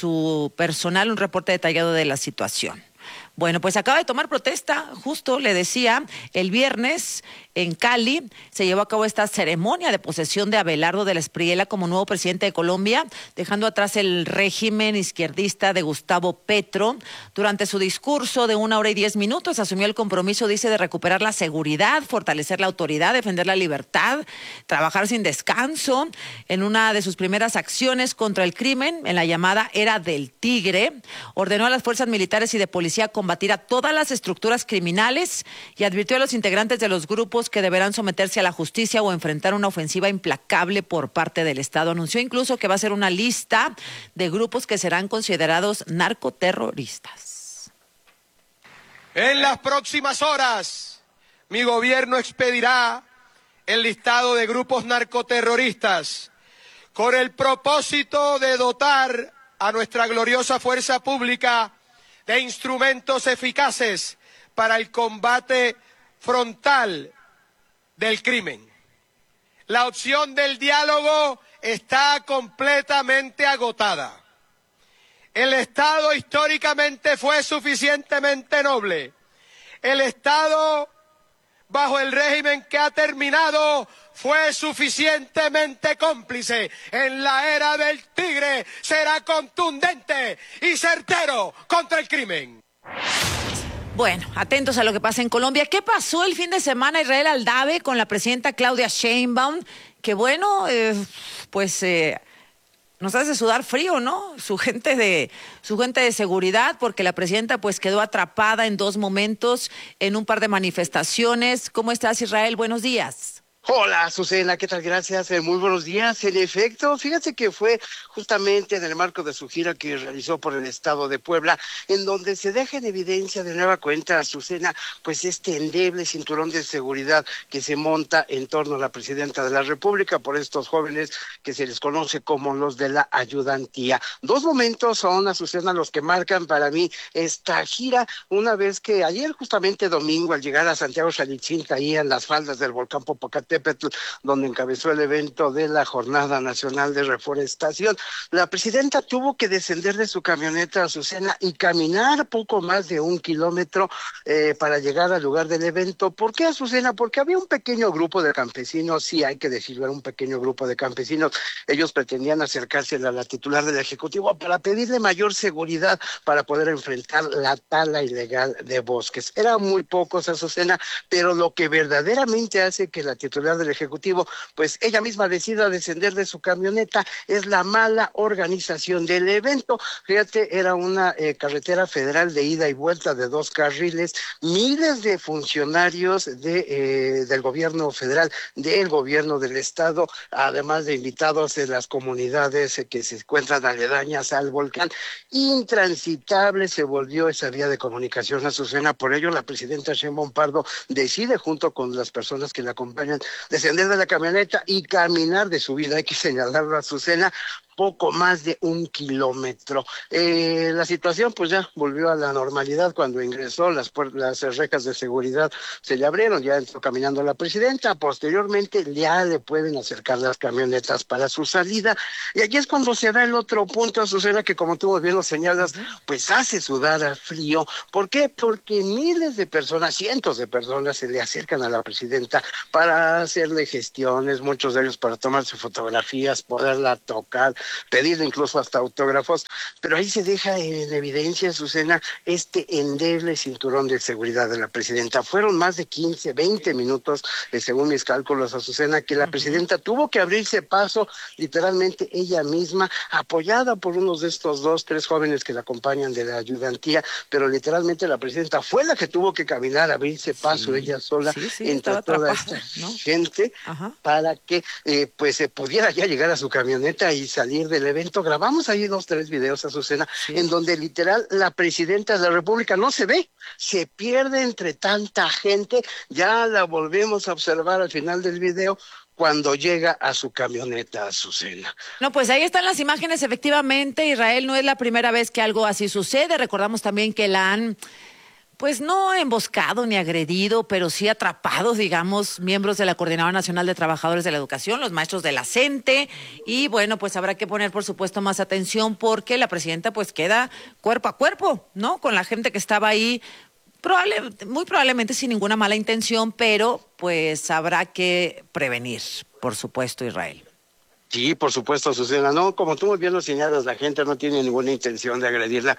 su personal un reporte detallado de la situación. Bueno, pues acaba de tomar protesta, justo le decía, el viernes en Cali se llevó a cabo esta ceremonia de posesión de Abelardo del Espriella como nuevo presidente de Colombia, dejando atrás el régimen izquierdista de Gustavo Petro. Durante su discurso de una hora y diez minutos asumió el compromiso, dice, de recuperar la seguridad, fortalecer la autoridad, defender la libertad, trabajar sin descanso. En una de sus primeras acciones contra el crimen, en la llamada Era del Tigre, ordenó a las fuerzas militares y de policía combatir a todas las estructuras criminales y advirtió a los integrantes de los grupos que deberán someterse a la justicia o enfrentar una ofensiva implacable por parte del Estado. Anunció incluso que va a ser una lista de grupos que serán considerados narcoterroristas. En las próximas horas, mi gobierno expedirá el listado de grupos narcoterroristas con el propósito de dotar a nuestra gloriosa fuerza pública de instrumentos eficaces para el combate frontal del crimen. La opción del diálogo está completamente agotada. El Estado históricamente fue suficientemente noble. El Estado, bajo el régimen que ha terminado, fue suficientemente cómplice. En la era del tigre será contundente y certero contra el crimen. Bueno, atentos a lo que pasa en Colombia. ¿Qué pasó el fin de semana, Israel Aldave, con la presidenta Claudia Sheinbaum? Que bueno, eh, pues eh, nos hace sudar frío, ¿no? Su gente de su gente de seguridad, porque la presidenta pues quedó atrapada en dos momentos en un par de manifestaciones. ¿Cómo estás, Israel? Buenos días. Hola, Azucena, ¿qué tal? Gracias, eh, muy buenos días. En efecto, fíjate que fue justamente en el marco de su gira que realizó por el estado de Puebla, en donde se deja en evidencia de nueva cuenta, Azucena, pues este endeble cinturón de seguridad que se monta en torno a la presidenta de la República por estos jóvenes que se les conoce como los de la ayudantía. Dos momentos son, Azucena, los que marcan para mí esta gira, una vez que ayer, justamente domingo, al llegar a Santiago Xalitzintla, ahí en las faldas del volcán Popocatépetl, donde encabezó el evento de la Jornada Nacional de Reforestación, la presidenta tuvo que descender de su camioneta, Azucena, y caminar poco más de un kilómetro eh, para llegar al lugar del evento. ¿Por qué, Azucena? Porque había un pequeño grupo de campesinos, sí hay que decirlo, era un pequeño grupo de campesinos. Ellos pretendían acercarse a la titular del Ejecutivo para pedirle mayor seguridad para poder enfrentar la tala ilegal de bosques. Eran muy pocos, Azucena, pero lo que verdaderamente hace que la titular titular del Ejecutivo, pues ella misma decida descender de su camioneta, es la mala organización del evento. Fíjate, era una eh, carretera federal de ida y vuelta de dos carriles, miles de funcionarios de, eh, del gobierno federal, del gobierno del estado, además de invitados de las comunidades que se encuentran aledañas al volcán. Intransitable se volvió esa vía de comunicación, Azucena. Por ello, la presidenta Sheinbaum Pardo decide, junto con las personas que la acompañan, descender de la camioneta y caminar de su vida. Hay que señalarlo, Azucena, poco más de un kilómetro. Eh, la situación pues ya volvió a la normalidad cuando ingresó, las, las rejas de seguridad se le abrieron, ya entró caminando la presidenta, posteriormente ya le pueden acercar las camionetas para su salida, y aquí es cuando se da el otro punto, Azucena, que como tú bien lo señalas, pues hace sudar a frío. ¿Por qué? Porque miles de personas, cientos de personas se le acercan a la presidenta para hacerle gestiones, muchos de ellos para tomarse fotografías, poderla tocar, pedirle incluso hasta autógrafos, pero ahí se deja en evidencia, Azucena, este endeble cinturón de seguridad de la presidenta. Fueron más de quince, veinte minutos, eh, según mis cálculos, Azucena, que la presidenta tuvo que abrirse paso, literalmente ella misma, apoyada por unos de estos dos, tres jóvenes que la acompañan de la ayudantía, pero literalmente la presidenta fue la que tuvo que caminar, abrirse paso, sí, ella sola, sí, sí, entre toda esta ¿no? gente, Ajá. para que eh, pues se pudiera ya llegar a su camioneta y salir del evento. Grabamos ahí dos, tres videos, Azucena, sí. en donde literal la presidenta de la República no se ve, se pierde entre tanta gente. Ya la volvemos a observar al final del video cuando llega a su camioneta, Azucena. No, pues ahí están las imágenes, efectivamente. Israel, no es la primera vez que algo así sucede. Recordamos también que la han pues no emboscado ni agredido, pero sí atrapado, digamos, miembros de la Coordinadora Nacional de Trabajadores de la Educación, los maestros de la CENTE, y bueno, pues habrá que poner, por supuesto, más atención porque la presidenta pues queda cuerpo a cuerpo, ¿no? Con la gente que estaba ahí, probable, muy probablemente sin ninguna mala intención, pero pues habrá que prevenir, por supuesto, Israel. Sí, por supuesto, Azucena. No, como tú muy bien lo señalas, la gente no tiene ninguna intención de agredirla.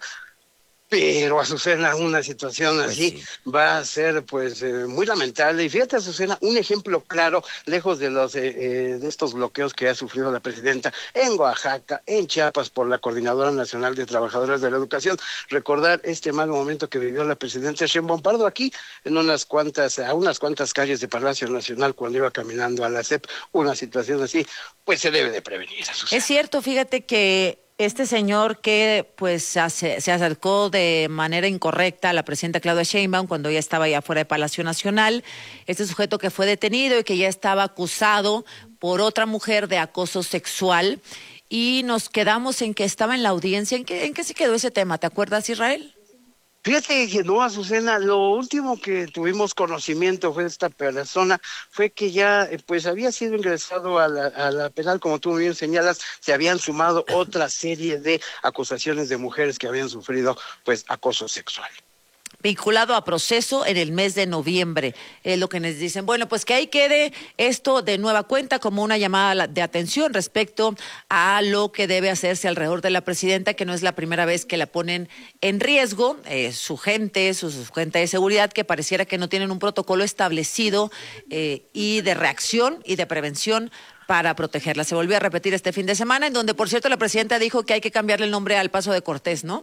Pero, Azucena, una situación así pues sí. va a ser pues eh, muy lamentable. Y fíjate, Azucena, un ejemplo claro, lejos de los eh, eh, de estos bloqueos que ha sufrido la presidenta en Oaxaca, en Chiapas, por la Coordinadora Nacional de Trabajadores de la Educación. Recordar este mal momento que vivió la presidenta Sheinbaum Pardo aquí, en unas cuantas, a unas cuantas calles de Palacio Nacional, cuando iba caminando a la C E P. Una situación así, pues se debe de prevenir, Azucena. Es cierto, fíjate que este señor que pues se, se acercó de manera incorrecta a la presidenta Claudia Sheinbaum cuando ella estaba allá afuera de Palacio Nacional, este sujeto que fue detenido y que ya estaba acusado por otra mujer de acoso sexual, y nos quedamos en que estaba en la audiencia. ¿En qué, en qué se quedó ese tema? ¿Te acuerdas, Israel? Fíjate que no, Azucena, lo último que tuvimos conocimiento fue de esta persona, fue que ya pues había sido ingresado a la, a la penal, como tú muy bien señalas, se habían sumado otra serie de acusaciones de mujeres que habían sufrido pues acoso sexual. Vinculado a proceso en el mes de noviembre, es lo que nos dicen. Bueno, pues que ahí quede esto de nueva cuenta como una llamada de atención respecto a lo que debe hacerse alrededor de la presidenta, que no es la primera vez que la ponen en riesgo, eh, su gente, su, su gente de seguridad, que pareciera que no tienen un protocolo establecido eh, y de reacción y de prevención para protegerla. Se volvió a repetir este fin de semana, en donde, por cierto, la presidenta dijo que hay que cambiarle el nombre al Paso de Cortés, ¿no?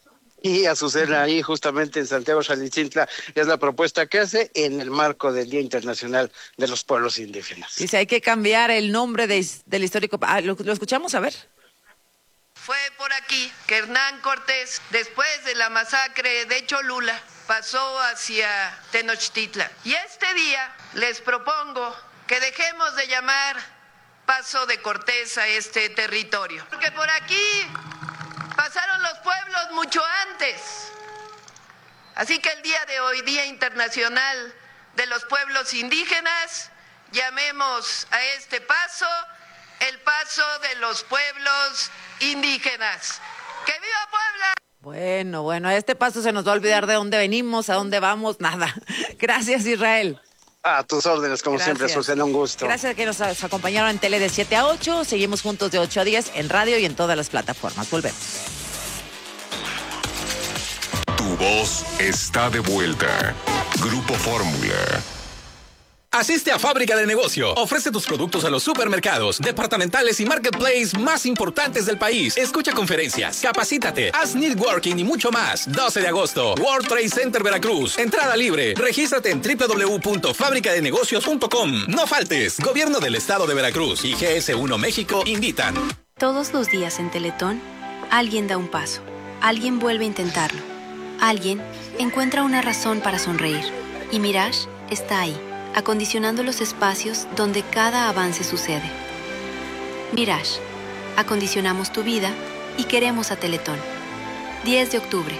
Y Azucena, ahí justamente en Santiago Xalitzintla es la propuesta que hace en el marco del Día Internacional de los Pueblos Indígenas. Dice, hay que cambiar el nombre de, del histórico. Ah, ¿lo, lo escuchamos? A ver. Fue por aquí que Hernán Cortés, después de la masacre de Cholula, pasó hacia Tenochtitlan. Y este día les propongo que dejemos de llamar Paso de Cortés a este territorio, porque por aquí pasaron los pueblos mucho antes. Así que el día de hoy, Día Internacional de los Pueblos Indígenas, llamemos a este paso el paso de los pueblos indígenas. ¡Que viva Puebla! Bueno, bueno, a este paso se nos va a olvidar de dónde venimos, a dónde vamos, nada. Gracias, Israel. A tus órdenes, como Gracias. siempre, Azucena, un gusto. Gracias que nos acompañaron en Tele de siete a ocho. Seguimos juntos de ocho a diez en radio y en todas las plataformas. Volvemos. Tu voz está de vuelta. Grupo Fórmula. Asiste a Fábrica de Negocio. Ofrece tus productos a los supermercados, departamentales y marketplace más importantes del país. Escucha conferencias, capacítate, haz networking y mucho más. doce de agosto, World Trade Center Veracruz. Entrada libre. Regístrate en doble u doble u doble u punto fábrica de negocios punto com. No faltes. Gobierno del Estado de Veracruz y G S uno México invitan. Todos los días en Teletón, alguien da un paso. Alguien vuelve a intentarlo. Alguien encuentra una razón para sonreír. Y Mirage está ahí, acondicionando los espacios donde cada avance sucede. Mirage, acondicionamos tu vida y queremos a Teletón. diez de octubre.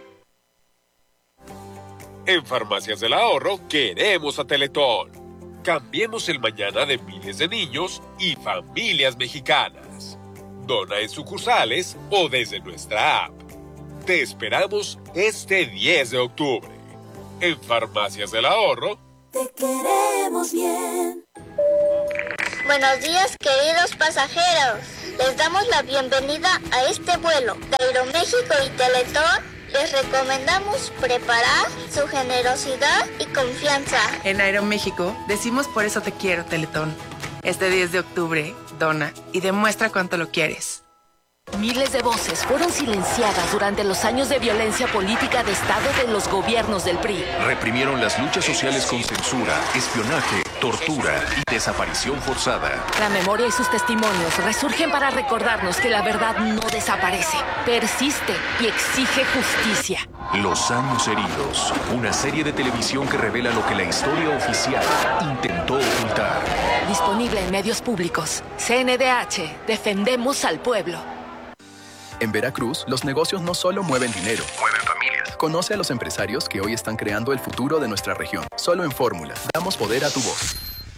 En Farmacias del Ahorro queremos a Teletón. Cambiemos el mañana de miles de niños y familias mexicanas. Dona en sucursales o desde nuestra app. Te esperamos este diez de octubre. En Farmacias del Ahorro te queremos bien. Buenos días, queridos pasajeros. Les damos la bienvenida a este vuelo. De Aeroméxico y Teletón les recomendamos preparar su generosidad y confianza. En Aeroméxico decimos por eso te quiero, Teletón. Este diez de octubre, dona y demuestra cuánto lo quieres. Miles de voces fueron silenciadas durante los años de violencia política de Estado de los gobiernos del P R I. Reprimieron las luchas sociales con censura, espionaje, tortura y desaparición forzada. La memoria y sus testimonios resurgen para recordarnos que la verdad no desaparece, persiste y exige justicia. Los años heridos, una serie de televisión que revela lo que la historia oficial intentó ocultar. Disponible en medios públicos. C N D H, defendemos al pueblo. En Veracruz, los negocios no solo mueven dinero, mueven familias. Conoce a los empresarios que hoy están creando el futuro de nuestra región. Solo en Fórmula, damos poder a tu voz.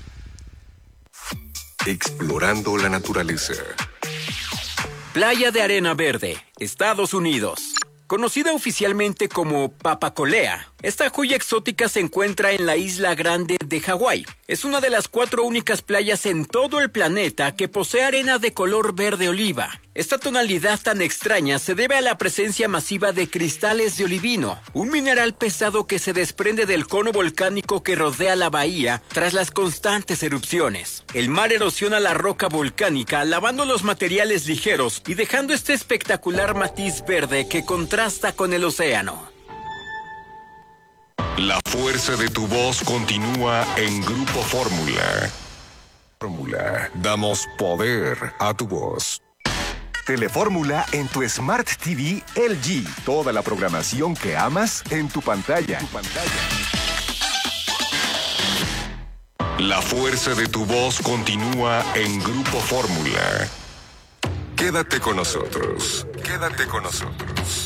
Explorando la naturaleza. Playa de Arena Verde, Estados Unidos. Conocida oficialmente como Papacolea, esta joya exótica se encuentra en la isla Grande de Hawái. Es una de las cuatro únicas playas en todo el planeta que posee arena de color verde oliva. Esta tonalidad tan extraña se debe a la presencia masiva de cristales de olivino, un mineral pesado que se desprende del cono volcánico que rodea la bahía tras las constantes erupciones. El mar erosiona la roca volcánica, lavando los materiales ligeros y dejando este espectacular matiz verde que contrasta con el océano. La fuerza de tu voz continúa en Grupo Fórmula. Fórmula. Damos poder a tu voz. Telefórmula en tu Smart T V L G. Toda la programación que amas en tu pantalla. Tu pantalla. La fuerza de tu voz continúa en Grupo Fórmula. Quédate con nosotros. Quédate con nosotros.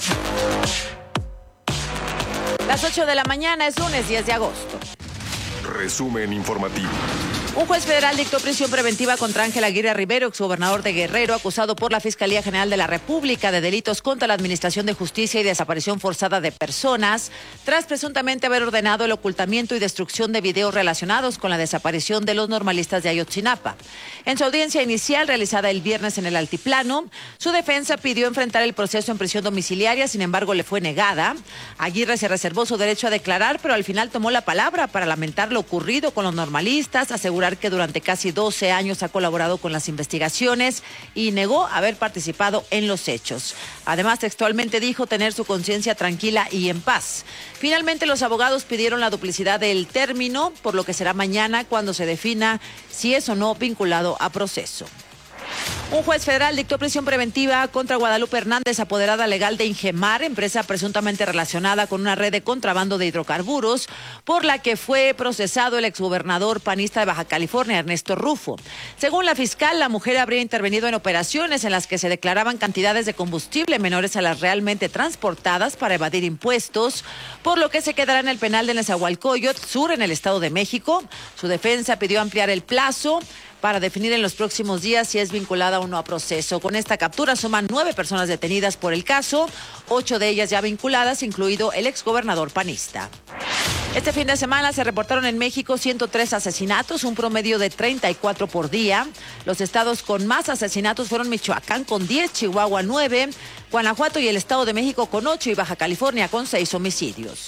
Las ocho de la mañana es lunes diez de agosto. Resumen informativo. Un juez federal dictó prisión preventiva contra Ángel Aguirre Rivero, exgobernador de Guerrero, acusado por la Fiscalía General de la República de delitos contra la Administración de Justicia y desaparición forzada de personas, tras presuntamente haber ordenado el ocultamiento y destrucción de videos relacionados con la desaparición de los normalistas de Ayotzinapa. En su audiencia inicial, realizada el viernes en el Altiplano, su defensa pidió enfrentar el proceso en prisión domiciliaria, sin embargo le fue negada. Aguirre se reservó su derecho a declarar, pero al final tomó la palabra para lamentar lo ocurrido con los normalistas, aseguró que durante casi doce años ha colaborado con las investigaciones y negó haber participado en los hechos. Además, textualmente dijo tener su conciencia tranquila y en paz. Finalmente, los abogados pidieron la duplicidad del término, por lo que será mañana cuando se defina si es o no vinculado a proceso. Un juez federal dictó prisión preventiva contra Guadalupe Hernández, apoderada legal de Ingemar, empresa presuntamente relacionada con una red de contrabando de hidrocarburos, por la que fue procesado el exgobernador panista de Baja California, Ernesto Rufo. Según la fiscal, la mujer habría intervenido en operaciones en las que se declaraban cantidades de combustible menores a las realmente transportadas para evadir impuestos, por lo que se quedará en el penal de Nezahualcóyotl Sur, en el Estado de México. Su defensa pidió ampliar el plazo para definir en los próximos días si es vinculada o no a proceso. Con esta captura suman nueve personas detenidas por el caso, ocho de ellas ya vinculadas, incluido el exgobernador panista. Este fin de semana se reportaron en México ciento tres asesinatos, un promedio de treinta y cuatro por día. Los estados con más asesinatos fueron Michoacán con diez, Chihuahua nueve, Guanajuato y el Estado de México con ocho y Baja California con seis homicidios.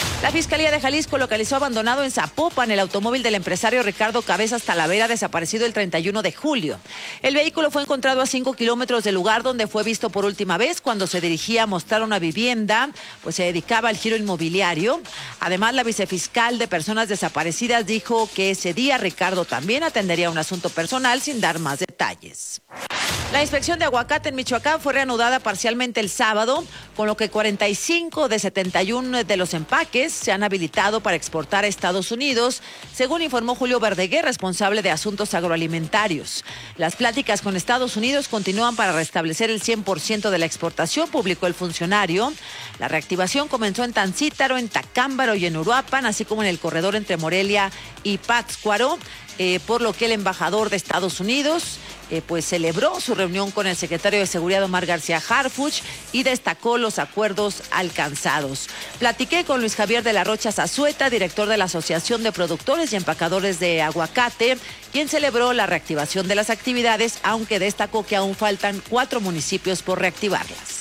La Fiscalía de Jalisco localizó abandonado en Zapopan el automóvil del empresario Ricardo Cabezas Talavera, desaparecido el treinta y uno de julio. El vehículo fue encontrado a cinco kilómetros del lugar donde fue visto por última vez cuando se dirigía a mostrar una vivienda, pues se dedicaba al giro inmobiliario. Además, la vicefiscal de personas desaparecidas dijo que ese día Ricardo también atendería un asunto personal sin dar más detalles. La inspección de aguacate en Michoacán fue reanudada parcialmente el sábado, con lo que cuarenta y cinco de setenta y uno de los empaques se han habilitado para exportar a Estados Unidos, según informó Julio Verdeguer, responsable de asuntos agroalimentarios. Las pláticas con Estados Unidos continúan para restablecer el cien por ciento de la exportación, publicó el funcionario. La reactivación comenzó en Tancítaro, en Tacámbaro y en Uruapan, así como en el corredor entre Morelia y Pátzcuaro, eh, por lo que el embajador de Estados Unidos Eh, pues celebró su reunión con el secretario de Seguridad Omar García Harfuch y destacó los acuerdos alcanzados. Platiqué con Luis Javier de la Rocha Zazueta, director de la Asociación de Productores y Empacadores de Aguacate, quien celebró la reactivación de las actividades, aunque destacó que aún faltan cuatro municipios por reactivarlas.